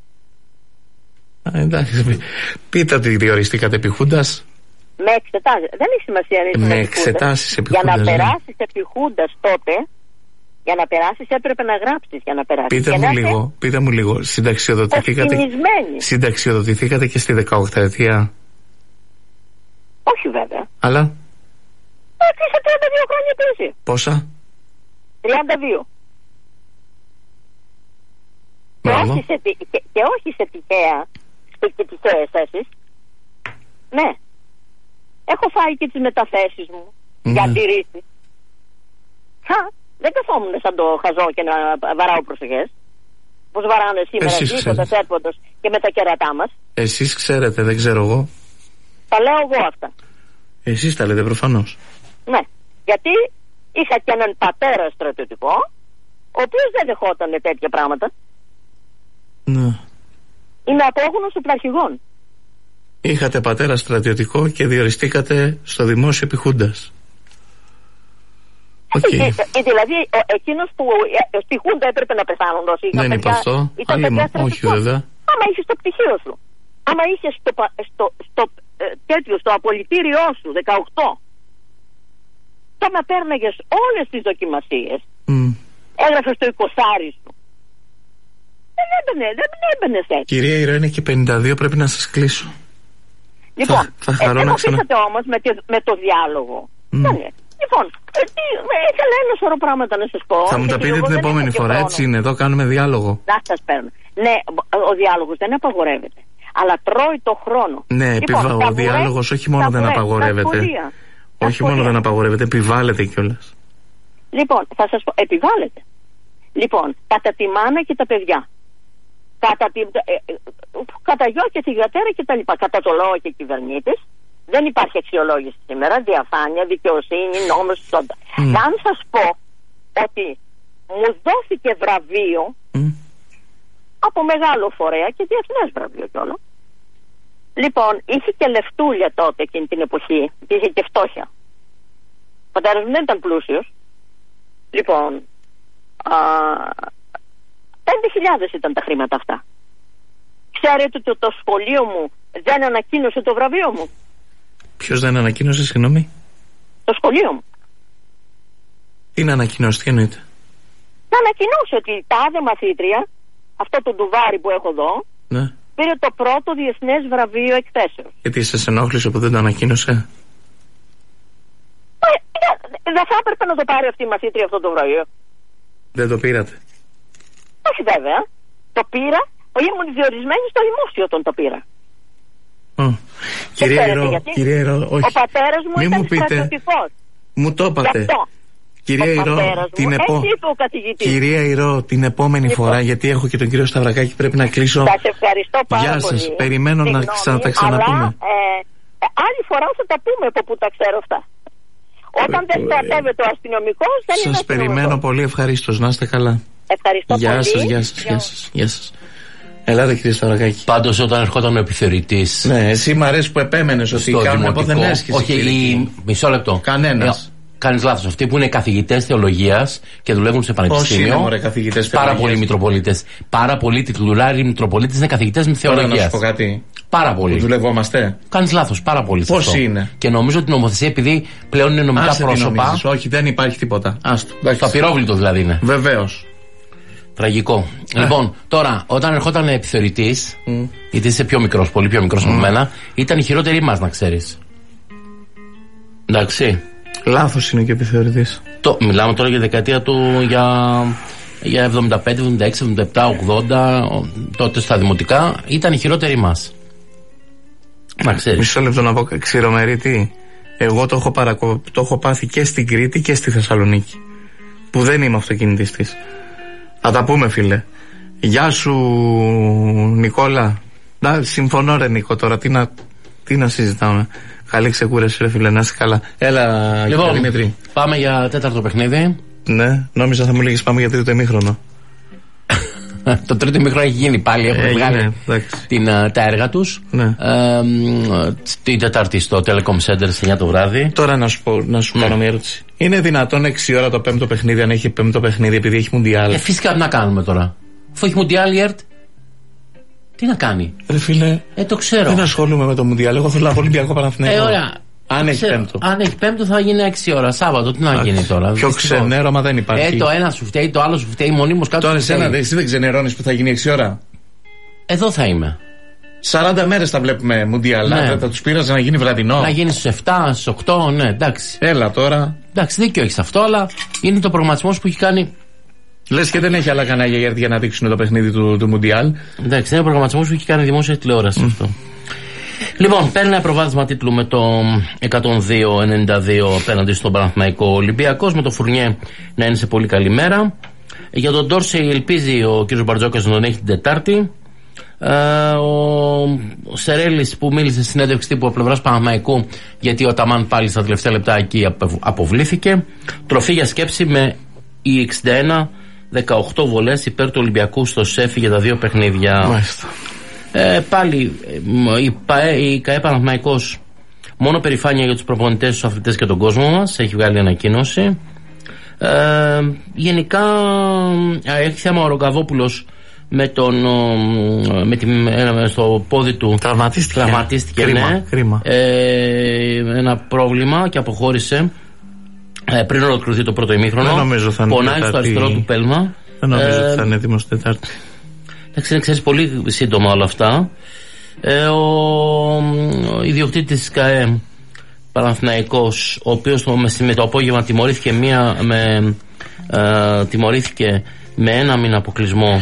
Α, εντάξει. Πείτε ότι διοριστήκατε επί Χούντας. Με εξετάσεις. Δεν έχει σημασία αν είσαι με εξετάσεις επί Χούντας. Για να περάσεις επί Χούντας τότε, για να περάσεις έπρεπε να γράψεις για να περάσεις. Πείτε, μου, λίγο, πείτε μου λίγο, συνταξιοδοτηθήκατε, συνταξιοδοτηθήκατε και στη δεκαοκταετία? Όχι βέβαια. Αλλά? Έκλεισε τριάντα δύο χρόνια υπηρεσία. Πόσα? τριάντα δύο. Και όχι, σε, και, και όχι σε τυχαία και τυχαίες θέσεις. Ναι. Έχω φάει και τις μεταθέσεις μου mm. για αντιρρήσεις. Χα, δεν καθόμουν σαν το χαζό και να βαράω προσοχές. Πώς βαράνε σήμερα γλύκοντας, έρποντος και με τα κερατά μας. Εσείς ξέρετε, δεν ξέρω εγώ. Τα λέω εγώ αυτά. Εσείς τα λέτε προφανώς. Ναι, γιατί είχα και έναν πατέρα στρατιωτικό, ο οποίος δεν δεχόταν τέτοια πράγματα. Ναι. Είναι απόγονος του πλαρχηγών. Είχατε πατέρα στρατιωτικό και διοριστήκατε στο δημόσιο επί Χούντας. Okay. Ε, ε, δηλαδή, εκείνος που ε, στη Χούντα έπρεπε να πεθάνουν όσοι είχαν. Δεν είπα αυτό. Όχι βέβαια. Άμα είχες το πτυχίο σου, άμα είχες στο, στο, στο, ε, τέτοιο, στο απολυτήριό σου δεκαοκτώ, τώρα να πέρναγες όλες τις δοκιμασίες, mm. έγραφες το εικοσάρι σου. Δεν έμπαινε, δεν έμπαινες έτσι. Κυρία Ηρώ, είναι και πενήντα δύο, πρέπει να σας κλείσω. Λοιπόν, θα, θα ε, αφήσατε όμως με, με το διάλογο. Mm. Ναι. Λοιπόν, ε, τι, ήθελα ένα σωρό πράγματα να σας πω. Θα μου τα πείτε την επόμενη φορά, έτσι είναι, εδώ κάνουμε διάλογο. Να σας παίρνω. Ναι, ο διάλογος δεν απαγορεύεται. Αλλά τρώει το χρόνο. Ναι, λοιπόν, επιβα... ο διάλογος όχι μόνο δεν απαγορεύεται. Όχι μόνο δεν απαγορεύεται, επιβάλλεται κιόλας. Λοιπόν, θα σας πω, επιβάλλεται. Λοιπόν, κατά τη μάνα και τα παιδιά. Κατά, τη, ε, ε, κατά γιο και τη γατέρα και τα λοιπά. Κατά το λόγο και κυβερνήτης. Δεν υπάρχει αξιολόγηση σήμερα, διαφάνεια, δικαιοσύνη, νόμος, σόντα. Mm. Αν σας πω ότι μου δόθηκε βραβείο mm. από μεγάλο φορέα και διεθνές βραβείο κιόλα. Λοιπόν, είχε και λεφτούλια τότε εκείνη την εποχή, και είχε και φτώχεια. Ο πατέρας μου δεν ήταν πλούσιος. Λοιπόν, πέντε χιλιάδες ήταν τα χρήματα αυτά. Ξέρετε ότι το σχολείο μου δεν ανακοίνωσε το βραβείο μου. Ποιος δεν ανακοίνωσε, συγγνώμη? Το σχολείο μου. Τι να ανακοινώσει, τι εννοείται? Να ανακοινώσει ότι η τάδε μαθήτρια, αυτό το ντουβάρι που έχω εδώ, ναι, πήρε το πρώτο διεθνές βραβείο εκθέσεως. Γιατί σας ενόχλησε που δεν το ανακοίνωσε? Ε, δεν θα έπρεπε να το πάρει αυτή η μαθήτρια αυτό το βραβείο? Δεν το πήρατε? Όχι βέβαια. Το πήρα, ήμουν διορισμένη στο δημόσιο όταν το πήρα. Oh. Κυρία Ηρώ, κυρία Ηρώ, όχι. Ο πατέρας μου ήταν στρατιωτικός. Μου το είπατε. Κυρία Ηρώ, την επο... κυρία Ηρώ, την επόμενη λοιπόν. φορά, γιατί έχω και τον κύριο Σταυρακάκη, πρέπει να κλείσω. Σας ευχαριστώ πάρα Γεια πολύ. σας, περιμένω Συγνώμη, να ξανα, τα ξαναπούμε. Αλλά, ε, άλλη φορά θα τα πούμε από που τα ξέρω αυτά. Όταν δεν στρατεύεται ο αστυνομικός, δεν είναι αστυνομικός. Σας περιμένω πολύ, ευχαρίστως, να είστε καλά. Ευχαριστώ γεια πολύ. Σας, γεια σας, γεια σας, γεια σας. Ελάτε κύριε Σταυρακάκη. Πάντως όταν ερχόταν ο επιθεωρητής. Ναι, εσύ μ' αρέσει που επέμενες ότι κάνουν από δεν έσχυση. Όχι, η... μισό λεπτό. Κανένας. Ε, κάνεις λάθος. Αυτοί που είναι καθηγητές θεολογίας και δουλεύουν σε πανεπιστήμιο. Πώς είναι, μωρέ, καθηγητές θεολογίας? Πάρα πολλοί μητροπολίτες. Πάρα πολλοί τιτλουράροι μητροπολίτες είναι καθηγητές με θεολογίας. Τώρα να σου πω κάτι. Πάρα πολλοί. Δουλευόμαστε. Κάνεις λάθος, πάρα πολύ. Πώς είναι? Και νομίζω ότι η νομοθεσία, επειδή πλέον είναι νομικά Άσε πρόσωπα. Όχι, δεν υπάρχει τίποτα. Άστο. Το απειρόβλητο δηλαδή είναι. Βεβαίως. Τραγικό. Ε. Λοιπόν, τώρα, όταν ερχόταν επιθεωρητής, mm. γιατί είσαι πιο μικρός, πολύ πιο μικρός mm. από μένα, ήταν η χειρότερη μας, να ξέρεις. Εντάξει. Λάθος είναι και επιθεωρητής. Το, μιλάμε τώρα για δεκαετία του, για, για εβδομήντα πέντε, εβδομήντα έξι, εβδομήντα επτά, ογδόντα, τότε στα δημοτικά, ήταν η χειρότερη μας. Να ξέρεις. Μισό λεπτό να πω, ξηρομερίτη. Εγώ το έχω, παρακο... το έχω πάθει και στην Κρήτη και στη Θεσσαλονίκη. Που δεν είμαι αυτοκινητιστής. Θα τα πούμε, φίλε. Γεια σου, Νικόλα. Να, συμφωνώ, ρε Νίκο, τώρα τι να, τι να συζητάμε. Καλή ξεκούραση, ρε φίλε, να είσαι καλά. Έλα, λοιπόν, Δημήτρη. Πάμε για τέταρτο παιχνίδι. Ναι, νόμιζα θα μου λέγεις πάμε για τρίτο ημίχρονο. Το τρίτο ημίχρονο έχει γίνει πάλι. Έχουν ε, βγάλει την, τα έργα τους. Ναι. Ε, την Τετάρτη στο Telecom Center στις εννιά το βράδυ. Τώρα να σου, πω, να σου ναι. κάνω μια ερώτηση. Είναι δυνατόν έξι ώρα το πέμπτο παιχνίδι, αν έχει πέμπτο παιχνίδι, επειδή έχει Μουντιάλ? Ε, φυσικά να κάνουμε τώρα. Αφού έχει Μουντιάλ η ΕΡΤ, τι να κάνει? Ρε φίλε, ε, το ξέρω. Δεν ασχολούμαι με το Μουντιάλ. Εγώ θέλω να πω Ολυμπιακό Παναθηναϊκό. Ε, ωραία. Αν έχει ξέρω. πέμπτο. Αν έχει πέμπτο θα γίνει έξι ώρα. Σάββατο, τι να Άξι. γίνει τώρα? Πιο ξενέρωμα δεν υπάρχει. Ε, το ένα σου φταίει, το άλλο σου φταίει, μονίμως κάτω. Τώρα εσένα, εσύ δεν ξενερώνεις που θα γίνει έξι ώρα? Εδώ θα είμαι. σαράντα μέρες θα βλέπουμε Μουντιάλ. Ναι. Θα τους πείραζε να γίνει βραδινό. Να γίνει στις εφτά, στις οκτώ, ναι, εντάξει. Έλα τώρα. Εντάξει, δίκιο έχεις αυτό, αλλά είναι το προγραμματισμός που έχει κάνει. Λες και δεν έχει άλλα κανάλια για να δείξουν το παιχνίδι του, του Μουντιάλ. Εντάξει, είναι ο προγραμματισμός που έχει κάνει δημόσια τηλεόραση mm. αυτό. Λοιπόν, παίρνει ένα προβάδισμα τίτλου με το εκατόν δύο ενενήντα δύο απέναντι στον Παναθηναϊκό. Ολυμπιακός, με το Φουρνιέ να είναι σε πολύ καλή μέρα. Για τον Ντόρσεϊ ελπίζει ο κ. Μπαρτζόκας να τον έχει την Τετάρτη. Ε, ο, ο Σερέλης που μίλησε στη συνέντευξη τύπου από πλευράς Παναθηναϊκού, γιατί ο Αταμάν πάλι στα τελευταία λεπτά εκεί αποβλήθηκε. Τροφή για σκέψη με η εξήντα ένα δεκαοκτώ βολές υπέρ του Ολυμπιακού στο ΣΕΦ για τα δύο παιχνίδια. Μάλιστα. Ε, πάλι η, ΠΑΕ, η ΚΑΕ Παναθηναϊκός μόνο περηφάνεια για τους προπονητές, τους αθλητές και τον κόσμο μας. Έχει βγάλει ανακοίνωση. Ε, γενικά έχει θέμα ο Ρογκαβόπουλος με τον με τη, με στο πόδι του τραυματίστηκε, τραυματίστηκε κρίμα, ναι. κρίμα. Ε, ένα πρόβλημα και αποχώρησε ε, πριν ολοκληρωθεί το πρώτο ημίχρονο. Πονάει στο αριστερό του πέλμα. Δεν νομίζω ε, ότι θα είναι έτοιμος Τετάρτη. Εντάξει, ξέρεις πολύ σύντομα όλα αυτά. Ε, ο, ο ιδιοκτήτης της ΚΑΕ Παναθηναϊκός, ο οποίος το, με το απόγευμα τιμωρήθηκε, μία, με, ε, τιμωρήθηκε με ένα μήνα αποκλεισμό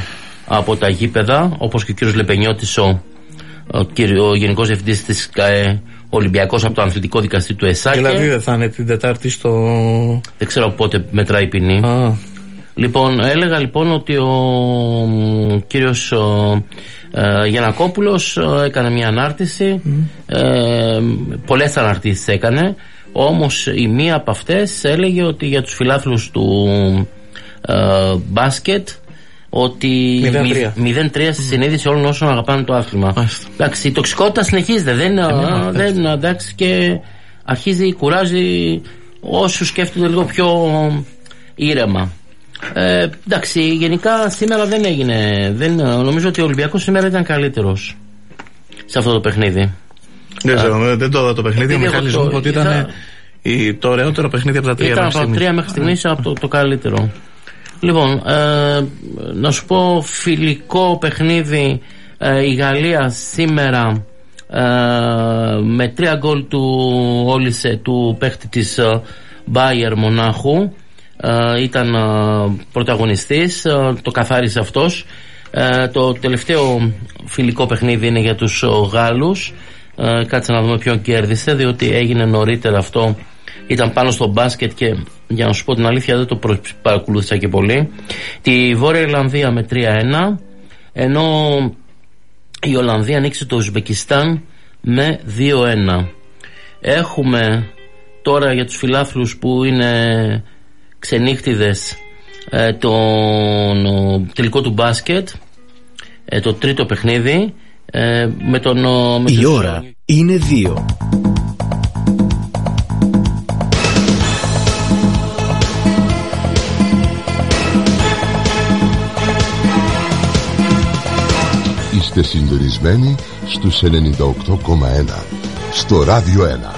από τα γήπεδα, όπως και ο κύριος Λεπενιώτης, ο, ο, ο Γενικός Διευθυντής της ΚΑΕ, Ολυμπιακός από το Αθλητικό Δικαστή του ΕΣΑΚΕ. Δηλαδή δεν θα είναι την Τετάρτη στο... Δεν ξέρω πότε μετράει η ποινή. Α. Λοιπόν, έλεγα λοιπόν ότι ο, ο κύριος ο, ε, Γιαννακόπουλος ε, έκανε μια ανάρτηση, mm. ε, πολλές αναρτήσεις έκανε, όμως η μία από αυτές έλεγε ότι για τους φιλάθλους του ε, μπάσκετ ότι μηδέν τρία στη συνείδηση όλων όσων αγαπάνε το άθλημα. Εντάξει, η τοξικότητα συνεχίζεται, δεν, yeah, δεν εντάξει, και αρχίζει, κουράζει όσους σκέφτονται λίγο πιο ήρεμα. Ε, εντάξει, γενικά σήμερα δεν έγινε. Δεν, νομίζω ότι ο Ολυμπιακός σήμερα ήταν καλύτερος σε αυτό το παιχνίδι. Δεν ξέρω, δεν το είδα το παιχνίδι. Ο Μιχάλης μου είπε ότι ήταν θα... το ωραιότερο παιχνίδι από τα τρία. Ήταν από τα τρία μέχρι στιγμής από το, το καλύτερο. Λοιπόν, ε, να σου πω, φιλικό παιχνίδι, ε, η Γαλλία σήμερα ε, με τρία γκολ του Όλισε, του παίχτη της Μπάιερ Μονάχου. Uh, ήταν uh, πρωταγωνιστής, uh, το καθάρισε αυτός. Uh, το τελευταίο φιλικό παιχνίδι είναι για τους uh, Γάλλους. Uh, κάτσε να δούμε ποιον κέρδισε, διότι έγινε νωρίτερα αυτό. Ήταν πάνω στο μπάσκετ και για να σου πω την αλήθεια δεν το παρακολούθησα και πολύ. Τη Βόρεια Ιρλανδία με τρία ένα, ενώ η Ολλανδία ανοίξει το Ουσμπεκιστάν με δύο ένα. Έχουμε τώρα για τους φιλάθλους που είναι ξενύχτιδες ε, τον ο, τελικό του μπάσκετ, ε, το τρίτο παιχνίδι, ε, με τον ο, με η τον... ώρα είναι δύο. Είστε συντονισμένοι στους ενενήντα οκτώ κόμμα ένα στο Ράδιο ένα.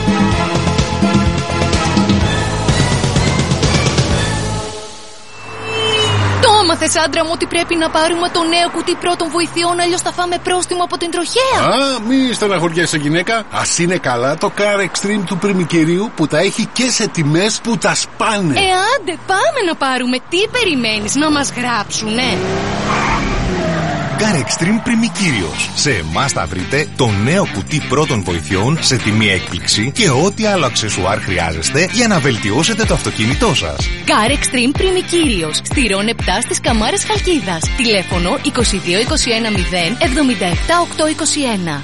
Μάθες, άντρα μου, ότι πρέπει να πάρουμε το νέο κουτί πρώτων βοηθειών, αλλιώς θα φάμε πρόστιμο από την τροχέα. Α, μη στεναχωριέσαι, γυναίκα. Ας είναι καλά το Car Extreme του πριμικερίου που τα έχει και σε τιμές που τα σπάνε. Ε, άντε, πάμε να πάρουμε. Τι περιμένεις, να μας γράψουνε? Car Extreme Πριμικύριος. Σε εμάς θα βρείτε το νέο κουτί πρώτων βοηθειών σε τιμή έκπληξη και ό,τι άλλο αξεσουάρ χρειάζεστε για να βελτιώσετε το αυτοκίνητό σας. Car Extreme Πριμικύριος. Στηρών επτά στις Καμάρες Χαλκίδας. Τηλέφωνο είκοσι δύο είκοσι ένα μηδέν εβδομήντα επτά οκτακόσια είκοσι ένα.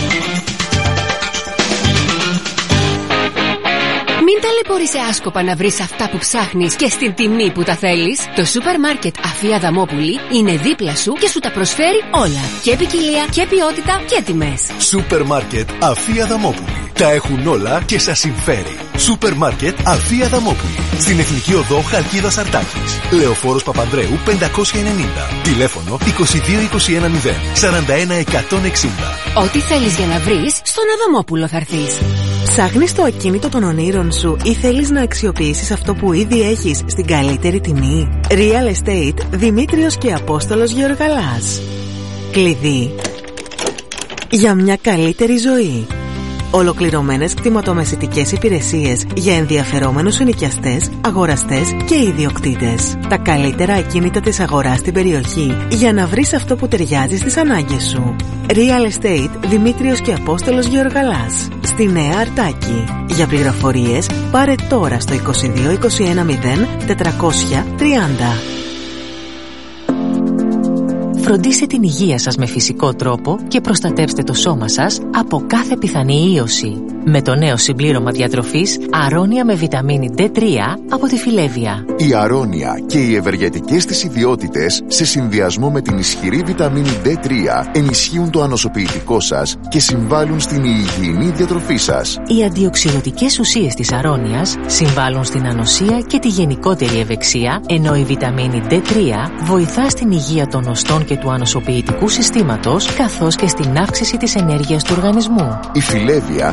Μην ταλαιπωρείσαι άσκοπα να βρεις αυτά που ψάχνεις και στην τιμή που τα θέλεις. Το σούπερ μάρκετ Αφία Αδαμόπουλη είναι δίπλα σου και σου τα προσφέρει όλα. Και ποικιλία και ποιότητα και τιμές. Σούπερ μάρκετ Αφία Αδαμόπουλη. Τα έχουν όλα και σας συμφέρει. Σούπερ μάρκετ Αφία Αδαμόπουλη. Στην Εθνική Οδό Χαλκίδας Αρτάκης. Λεωφόρος Παπανδρέου πεντακόσια ενενήντα. Τηλέφωνο είκοσι δύο είκοσι ένα μηδέν σαράντα ένα εκατόν εξήντα. Ό,τι θέλεις για να βρεις, στον Αδαμόπουλο θα έρθεις. Ψάχνεις το ακίνητο των ονείρων σου ή θέλεις να αξιοποιήσεις αυτό που ήδη έχεις στην καλύτερη τιμή? Real Estate Δημήτριος και Απόστολος Γεωργαλάς. Κλειδί για μια καλύτερη ζωή. Ολοκληρωμένες κτηματομεσητικές υπηρεσίες για ενδιαφερόμενους ενοικιαστές, αγοραστές και ιδιοκτήτες. Τα καλύτερα ακίνητα της αγοράς στην περιοχή για να βρεις αυτό που ταιριάζει στις ανάγκες σου. Real Estate Δημήτριος και Απόστολος Γεωργαλάς. Στη Νέα Αρτάκη. Για πληροφορίες πάρε τώρα στο είκοσι δύο είκοσι ένα μηδέν τετρακόσια τριάντα. Φροντίστε την υγεία σας με φυσικό τρόπο και προστατεύστε το σώμα σας από κάθε πιθανή ίωση. Με το νέο συμπλήρωμα διατροφής Αρώνια με βιταμίνη ντι τρία από τη Φιλέβια. Η Αρώνια και οι ευεργετικές της ιδιότητες σε συνδυασμό με την ισχυρή βιταμίνη ντι τρία ενισχύουν το ανοσοποιητικό σας και συμβάλλουν στην υγιεινή διατροφή σας. Οι αντιοξυδοτικές ουσίες της Αρώνιας συμβάλλουν στην ανοσία και τη γενικότερη ευεξία, ενώ η βιταμίνη ντι τρία βοηθά στην υγεία των οστών και του ανοσοποιητικού συστήματος, καθώς και στην αύξηση της ενέργειας του οργανισμού. Η Φιλέβια συνδυάζει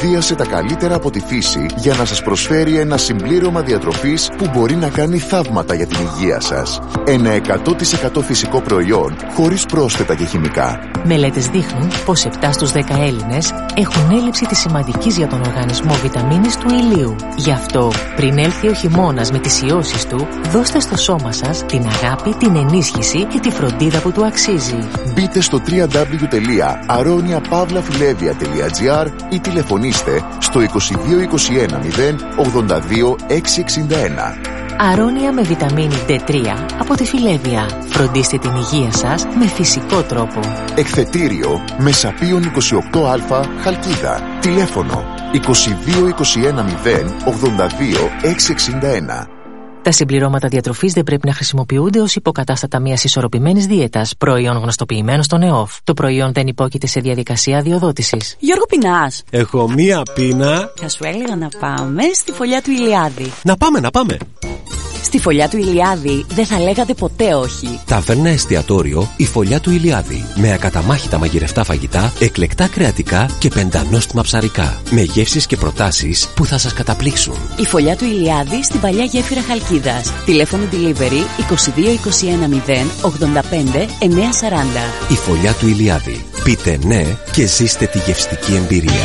σχεδίασε τα καλύτερα από τη φύση για να σας προσφέρει ένα συμπλήρωμα διατροφής που μπορεί να κάνει θαύματα για την υγεία σας. Ένα εκατό τοις εκατό φυσικό προϊόν, χωρίς πρόσθετα και χημικά. Μελέτες δείχνουν πως επτά στους δέκα Έλληνες έχουν έλλειψη της σημαντικής για τον οργανισμό βιταμίνης του ηλίου. Γι' αυτό, πριν έλθει ο χειμώνας με τις ιώσεις του, δώστε στο σώμα σας την αγάπη, την ενίσχυση και τη φροντίδα που του αξίζει. Μπείτε στο double-u double-u double-u τελεία αρώνια παύλα φιλεύεια τελεία τζι άρ ή τηλεφωνήστε στο είκοσι δύο είκοσι ένα μηδέν ογδόντα δύο εξακόσια εξήντα ένα. Αρώνια με βιταμίνη ντι τρία από τη Φιλεύεια. Φροντίστε την υγεία σας με φυσικό τρόπο. Εκθετήριο Μεσαπίων είκοσι οκτώ α Χαλκίδα. Τηλέφωνο είκοσι δύο είκοσι ένα μηδέν ογδόντα δύο εξακόσια εξήντα ένα. Τα συμπληρώματα διατροφής δεν πρέπει να χρησιμοποιούνται ως υποκατάστατα μιας ισορροπημένης δίαιτας, προϊόν γνωστοποιημένο στον ΕΟΦ. Το προϊόν δεν υπόκειται σε διαδικασία αδειοδότησης. Γιώργο, πεινάς? Έχω μία πείνα. Θα σου έλεγα να πάμε στη φωλιά του Ηλιάδη. Να πάμε, να πάμε. Στη φωλιά του Ηλιάδη δεν θα λέγατε ποτέ όχι. Ταβέρνα εστιατόριο η φωλιά του Ηλιάδη. Με ακαταμάχητα μαγειρευτά φαγητά, εκλεκτά κρεατικά και πεντανόστιμα ψαρικά. Με γεύσεις και προτάσεις που θα σας καταπλήξουν. Η φωλιά του Ηλιάδη στην παλιά γέφυρα Χαλκίδας. Τηλέφωνο delivery είκοσι δύο είκοσι ένα μηδέν ογδόντα πέντε εννιακόσια σαράντα. Η φωλιά του Ηλιάδη. Πείτε ναι και ζήστε τη γευστική εμπειρία.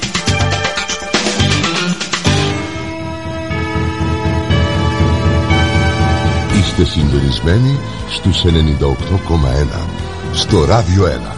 Είστε συντονισμένοι στους ενενήντα οκτώ κόμμα ένα στο Ράδιο ένα.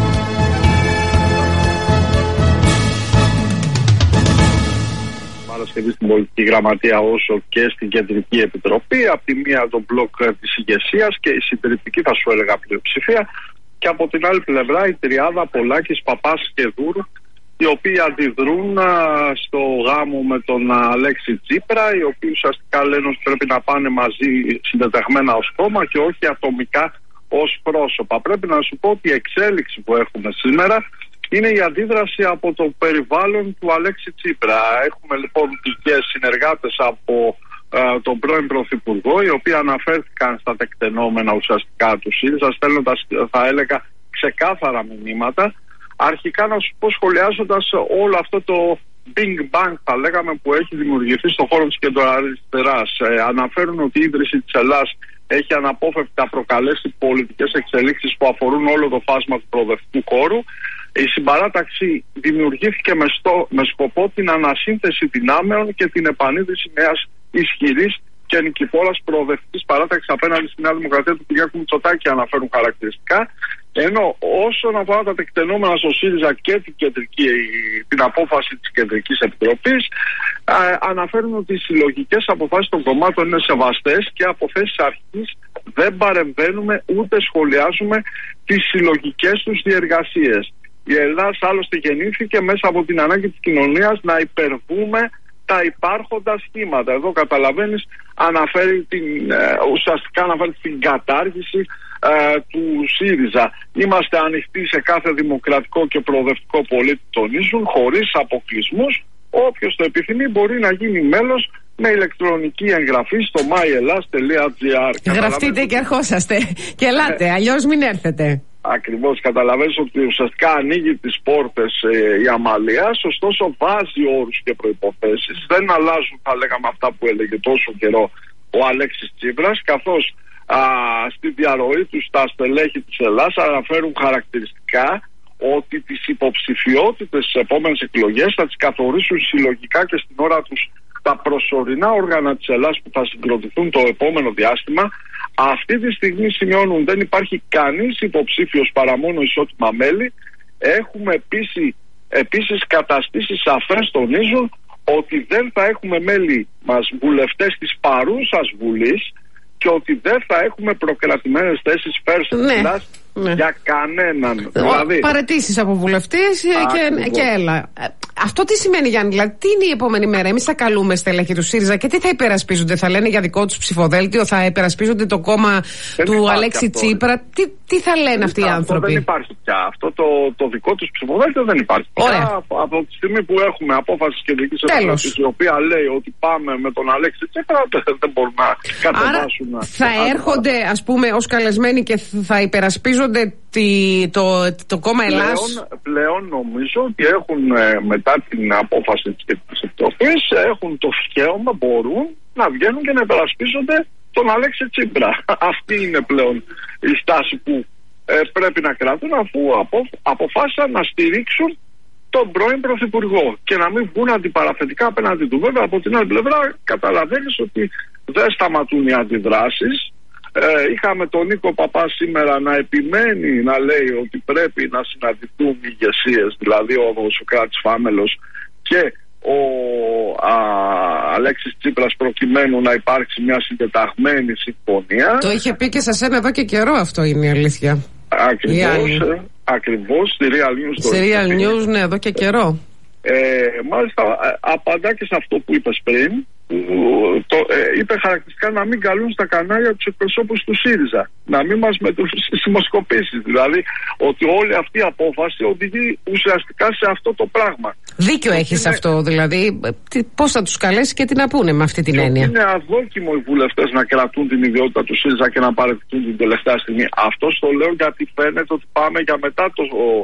Παρασκευή στην Πολιτική Γραμματεία όσο και στην Κεντρική Επιτροπή. Από τη μία τον μπλοκ της ηγεσίας και η συντηρητική, θα σου έλεγα, πλειοψηφία, και από την άλλη πλευρά η τριάδα Πολάκης, Παπάς και Δούρου, οι οποίοι αντιδρούν α, στο γάμο με τον Αλέξη Τσίπρα, οι οποίοι ουσιαστικά λένε ότι πρέπει να πάνε μαζί συντεταγμένα ως κόμμα και όχι ατομικά ως πρόσωπα. Πρέπει να σου πω ότι η εξέλιξη που έχουμε σήμερα είναι η αντίδραση από το περιβάλλον του Αλέξη Τσίπρα. Έχουμε λοιπόν και συνεργάτες από α, τον πρώην Πρωθυπουργό, οι οποίοι αναφέρθηκαν στα τεκτενόμενα ουσιαστικά του ΣΥΡΙΖΑ, στέλνοντας, θα έλεγα, ξεκάθαρα μηνύματα. Αρχικά να σου πω, σχολιάζοντας όλο αυτό το Big Bang, θα λέγαμε, που έχει δημιουργηθεί στον χώρο της κεντροαριστεράς. Ε, αναφέρουν ότι η ίδρυση της Ελλάς έχει αναπόφευκτα προκαλέσει πολιτικές εξελίξεις που αφορούν όλο το φάσμα του προοδευτικού χώρου. Η συμπαράταξη δημιουργήθηκε με, στο, με σκοπό την ανασύνθεση δυνάμεων και την επανίδρυση μιας ισχυρής και νικηφόρας προοδευτικής παράταξης απέναντι στη Νέα Δημοκρατία του Κυριάκου Μητσοτάκη, αναφέρουν χαρακτηριστικά. Ενώ όσον αφορά τα τεκτενόμενα στο ΣΥΡΙΖΑ και την, κεντρική, την απόφαση της Κεντρικής Επιτροπής, α, αναφέρουν ότι οι συλλογικές αποφάσεις των κομμάτων είναι σεβαστές και από θέσεις αρχής δεν παρεμβαίνουμε ούτε σχολιάζουμε τις συλλογικές τους διεργασίες. Η Ελλάδα άλλωστε γεννήθηκε μέσα από την ανάγκη της κοινωνίας να υπερβούμε τα υπάρχοντα σχήματα. Εδώ καταλαβαίνεις, αναφέρει την, ε, ουσιαστικά αναφέρει την κατάργηση ε, του ΣΥΡΙΖΑ. Είμαστε ανοιχτοί σε κάθε δημοκρατικό και προοδευτικό πολίτη, τονίζουν, χωρίς αποκλεισμούς. Όποιος το επιθυμεί μπορεί να γίνει μέλος με ηλεκτρονική εγγραφή στο my elas τελεία τζι άρ. Γραφτείτε και ερχόσαστε και ελάτε, αλλιώς μην έρθετε. Ακριβώς, καταλαβαίνεις ότι ουσιαστικά ανοίγει τις πόρτες ε, η Αμαλίας, ωστόσο βάζει όρους και προϋποθέσεις. Δεν αλλάζουν, θα λέγαμε, αυτά που έλεγε τόσο καιρό ο Αλέξης Τσίπρας, καθώς α, στη διαρροή του στα στελέχη της Ελλάς αναφέρουν χαρακτηριστικά ότι τις υποψηφιότητες στις επόμενες εκλογές θα τις καθορίσουν συλλογικά και στην ώρα τους τα προσωρινά όργανα της Ελλάς που θα συγκροτηθούν το επόμενο διάστημα. Αυτή τη στιγμή, σημειώνουν, δεν υπάρχει κανείς υποψήφιος παρά μόνο ισότιμα μέλη. Έχουμε επίσης, επίσης καταστήσει σαφές, τονίζουν, ότι δεν θα έχουμε μέλη μας βουλευτές της παρούσας Βουλής και ότι δεν θα έχουμε προκρατημένες θέσεις first class, ναι, ναι, για κανέναν. Δηλαδή, παραιτήσεις από βουλευτές και, και έλα. Αυτό τι σημαίνει, Γιάννη, δηλαδή τι είναι η επόμενη μέρα? Εμείς θα καλούμε στελέχη του ΣΥΡΙΖΑ και τι θα υπερασπίζονται? Θα λένε για δικό τους ψηφοδέλτιο, θα υπερασπίζονται το κόμμα δεν του Αλέξη αυτό. Τσίπρα? Τι, τι θα λένε αυτοί οι άνθρωποι? Αυτό δεν υπάρχει πια. Αυτό το, το δικό τους ψηφοδέλτιο δεν υπάρχει πια. Από, από τη στιγμή που έχουμε απόφαση της Κεντρικής Επιτροπής, η οποία λέει ότι πάμε με τον Αλέξη Τσίπρα, δεν μπορούμε να κατεβάσουν. Άρα θα έρχονται, ας πούμε, ως καλεσμένοι και θα υπερασπίζονται το, το κόμμα Ελλάς. Πλέον, πλέον νομίζω ότι έχουν μετά την απόφαση της Κεντρικής Επιτροπής έχουν το δικαίωμα, μπορούν να βγαίνουν και να υπερασπίζονται τον Αλέξη Τσίπρα. Αυτή είναι πλέον η στάση που ε, πρέπει να κρατούν, αφού απο, αποφάσισαν να στηρίξουν τον πρώην Πρωθυπουργό και να μην βγουν αντιπαραθετικά απέναντι του. Βέβαια, από την άλλη πλευρά καταλαβαίνεις ότι δεν σταματούν οι αντιδράσεις. Ε, είχαμε τον Νίκο Παπά σήμερα να επιμένει, να λέει ότι πρέπει να συναντηθούν οι ηγεσίες, δηλαδή ο Σωκράτης Φάμελος και ο α, Αλέξης Τσίπρας, προκειμένου να υπάρξει μια συντεταγμένη συμφωνία. Το είχε πει και σε σένα εδώ και καιρό, αυτό είναι η αλήθεια. Ακριβώς, ε, ακριβώς στη Real News. Στη Real News, ναι, εδώ και καιρό. Ε, μάλιστα απαντά και σε αυτό που είπες πριν. Το, ε, είπε χαρακτηριστικά να μην καλούν στα κανάλια τους εκπροσώπους του ΣΥΡΙΖΑ, να μην μας μετρούν στις δημοσκοπήσεις, δηλαδή ότι όλη αυτή η απόφαση οδηγεί ουσιαστικά σε αυτό το πράγμα. Δίκιο έχεις είναι... αυτό, δηλαδή πώς θα τους καλέσει και τι να πούνε με αυτή την και έννοια. Είναι αδόκιμο οι βουλευτές να κρατούν την ιδιότητα του ΣΥΡΙΖΑ και να παραιτηθούν την τελευταία στιγμή. Αυτό το λέω γιατί φαίνεται ότι πάμε για μετά το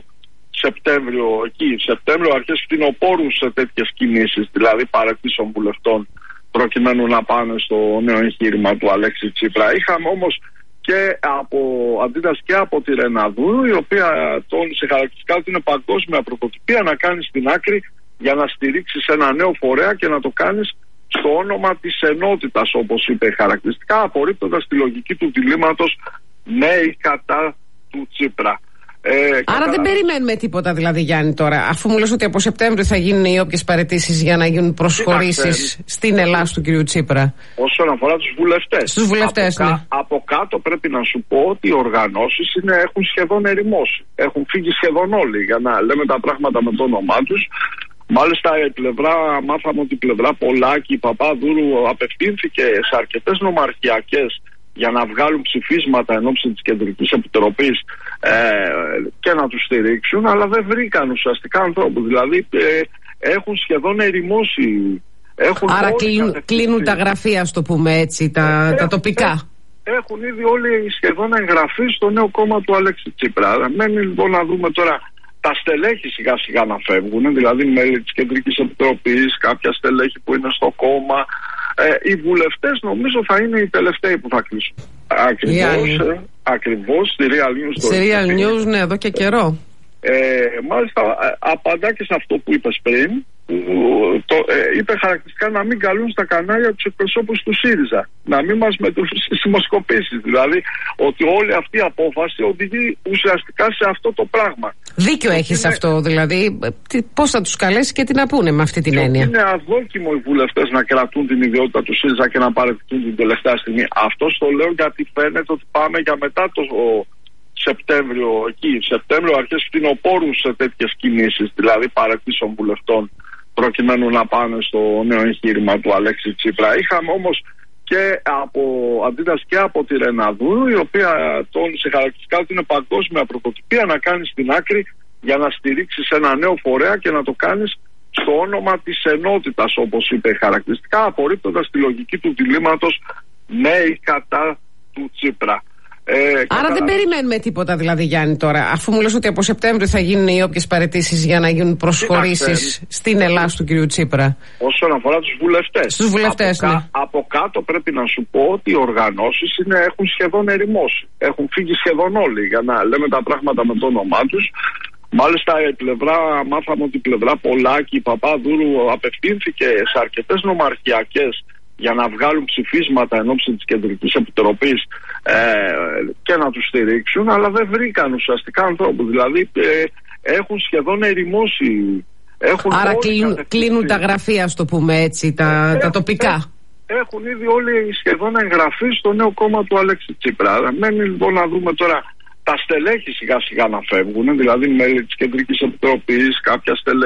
Σεπτέμβριο, εκεί, Σεπτέμβριο, αρχές φθινοπόρου σε τέτοιες κινήσεις, δηλαδή παραιτήσεων βουλευτών, προκειμένου να πάνε στο νέο εγχείρημα του Αλέξη Τσίπρα. Είχαμε όμως και από αντίδραση και από τη Ρεναδούρου, η οποία τόνισε χαρακτηριστικά ότι είναι παγκόσμια πρωτοτυπία να κάνεις την άκρη για να στηρίξεις ένα νέο φορέα και να το κάνεις στο όνομα της ενότητας, όπως είπε χαρακτηριστικά, απορρίπτοντας τη λογική του διλήμματος ναι ή κατά του Τσίπρα. Ε, Άρα κατα... δεν περιμένουμε τίποτα, δηλαδή, Γιάννη, τώρα. Αφού μου λες ότι από Σεπτέμβριο θα γίνουν οι όποιες παραιτήσεις για να γίνουν προσχωρήσεις στην Ελλάδα του κ. Τσίπρα. Όσον αφορά τους βουλευτές. Στους βουλευτές, από, ναι. κα... από κάτω πρέπει να σου πω ότι οι οργανώσεις είναι, έχουν σχεδόν ερημώσει. Έχουν φύγει σχεδόν όλοι, για να λέμε τα πράγματα με το όνομά τους. Μάλιστα, η πλευρά, μάθαμε ότι η πλευρά Πολάκη, Παπαδούρου απευθύνθηκε σε αρκετές νομαρχιακές για να βγάλουν ψηφίσματα εν ώψη της Κεντρικής Επιτροπής ε, και να τους στηρίξουν, αλλά δεν βρήκαν ουσιαστικά ανθρώπους. Δηλαδή ε, έχουν σχεδόν ερημώσει. Έχουν Άρα κλείνουν, κλείνουν τα γραφεία, ας το πούμε έτσι, τα, ε, τα τοπικά. Ε, έχουν ήδη όλοι σχεδόν εγγραφεί στο νέο κόμμα του Αλέξη Τσίπρα. Μένει λοιπόν να δούμε τώρα τα στελέχη σιγά σιγά να φεύγουν, δηλαδή μέλη της Κεντρικής Επιτροπής, κάποια στελέχη που είναι στο κόμμα. Ε, οι βουλευτές νομίζω θα είναι οι τελευταίοι που θα κλείσουν. Ακριβώς, ε, ακριβώς στη Real News. Στη Real News, ναι, εδώ και καιρό. Ε, μάλιστα απαντά και σε αυτό που είπες πριν. Το, ε, είπε χαρακτηριστικά να μην καλούν στα κανάλια τους εκπροσώπους του ΣΥΡΙΖΑ, να μην μας μετρούν στις δημοσκοπήσεις, δηλαδή ότι όλη αυτή η απόφαση οδηγεί ουσιαστικά σε αυτό το πράγμα. Δίκιο έχεις είναι... αυτό, δηλαδή πώς θα τους καλέσει και τι να πούνε με αυτή την έννοια. Είναι αδόκιμο οι βουλευτές να κρατούν την ιδιότητα του ΣΥΡΙΖΑ και να παραιτηθούν την τελευταία στιγμή. Αυτό το λέω γιατί φαίνεται ότι πάμε για μετά το Σεπτέμβριο, εκεί, Σεπτέμβριο, αρχές φθινοπόρου σε τέτοιες κινήσεις, δηλαδή παραιτήσεων βουλευτών, προκειμένου να πάνε στο νέο εγχείρημα του Αλέξη Τσίπρα. Είχαμε όμως και από αντίδραση και από τη Ρεναδούρου, η οποία τόνισε χαρακτηριστικά ότι είναι παγκόσμια πρωτοτυπία να κάνεις την άκρη για να στηρίξεις ένα νέο φορέα και να το κάνεις στο όνομα της ενότητας, όπως είπε χαρακτηριστικά, απορρίπτοντας τη λογική του διλήμματος ναι ή κατά του Τσίπρα. Ε, Άρα κατα... δεν περιμένουμε τίποτα, δηλαδή, Γιάννη, τώρα. Αφού μου λες ότι από Σεπτέμβριο θα γίνουν οι όποιες παραιτήσεις για να γίνουν προσχωρήσεις στην Ελλάδα του κ. Τσίπρα. Όσον αφορά τους βουλευτές. Στους βουλευτές, από, ναι. κα... από κάτω πρέπει να σου πω ότι οι οργανώσεις είναι, έχουν σχεδόν ερημώσει. Έχουν φύγει σχεδόν όλοι, για να λέμε τα πράγματα με το όνομά τους. Μάλιστα, η πλευρά, μάθαμε ότι η πλευρά Πολάκη, Παπαδούρου απευθύνθηκε σε αρκετές νομαρχιακές για να βγάλουν ψηφίσματα εν ώψη της Κεντρικής Επιτροπής ε, και να τους στηρίξουν, αλλά δεν βρήκαν ουσιαστικά ανθρώπους. Δηλαδή ε, έχουν σχεδόν ερημώσει. Έχουν Άρα κλείνουν, κλείνουν τα γραφεία, ας το πούμε έτσι, τα, ε, τα τοπικά. Ε, έχουν ήδη όλοι σχεδόν εγγραφεί στο νέο κόμμα του Αλέξη Τσίπρα. Μένει λοιπόν να δούμε τώρα τα στελέχη σιγά σιγά να φεύγουν, δηλαδή μέλη της Κεντρικής Επιτροπής, κάποια στελέχη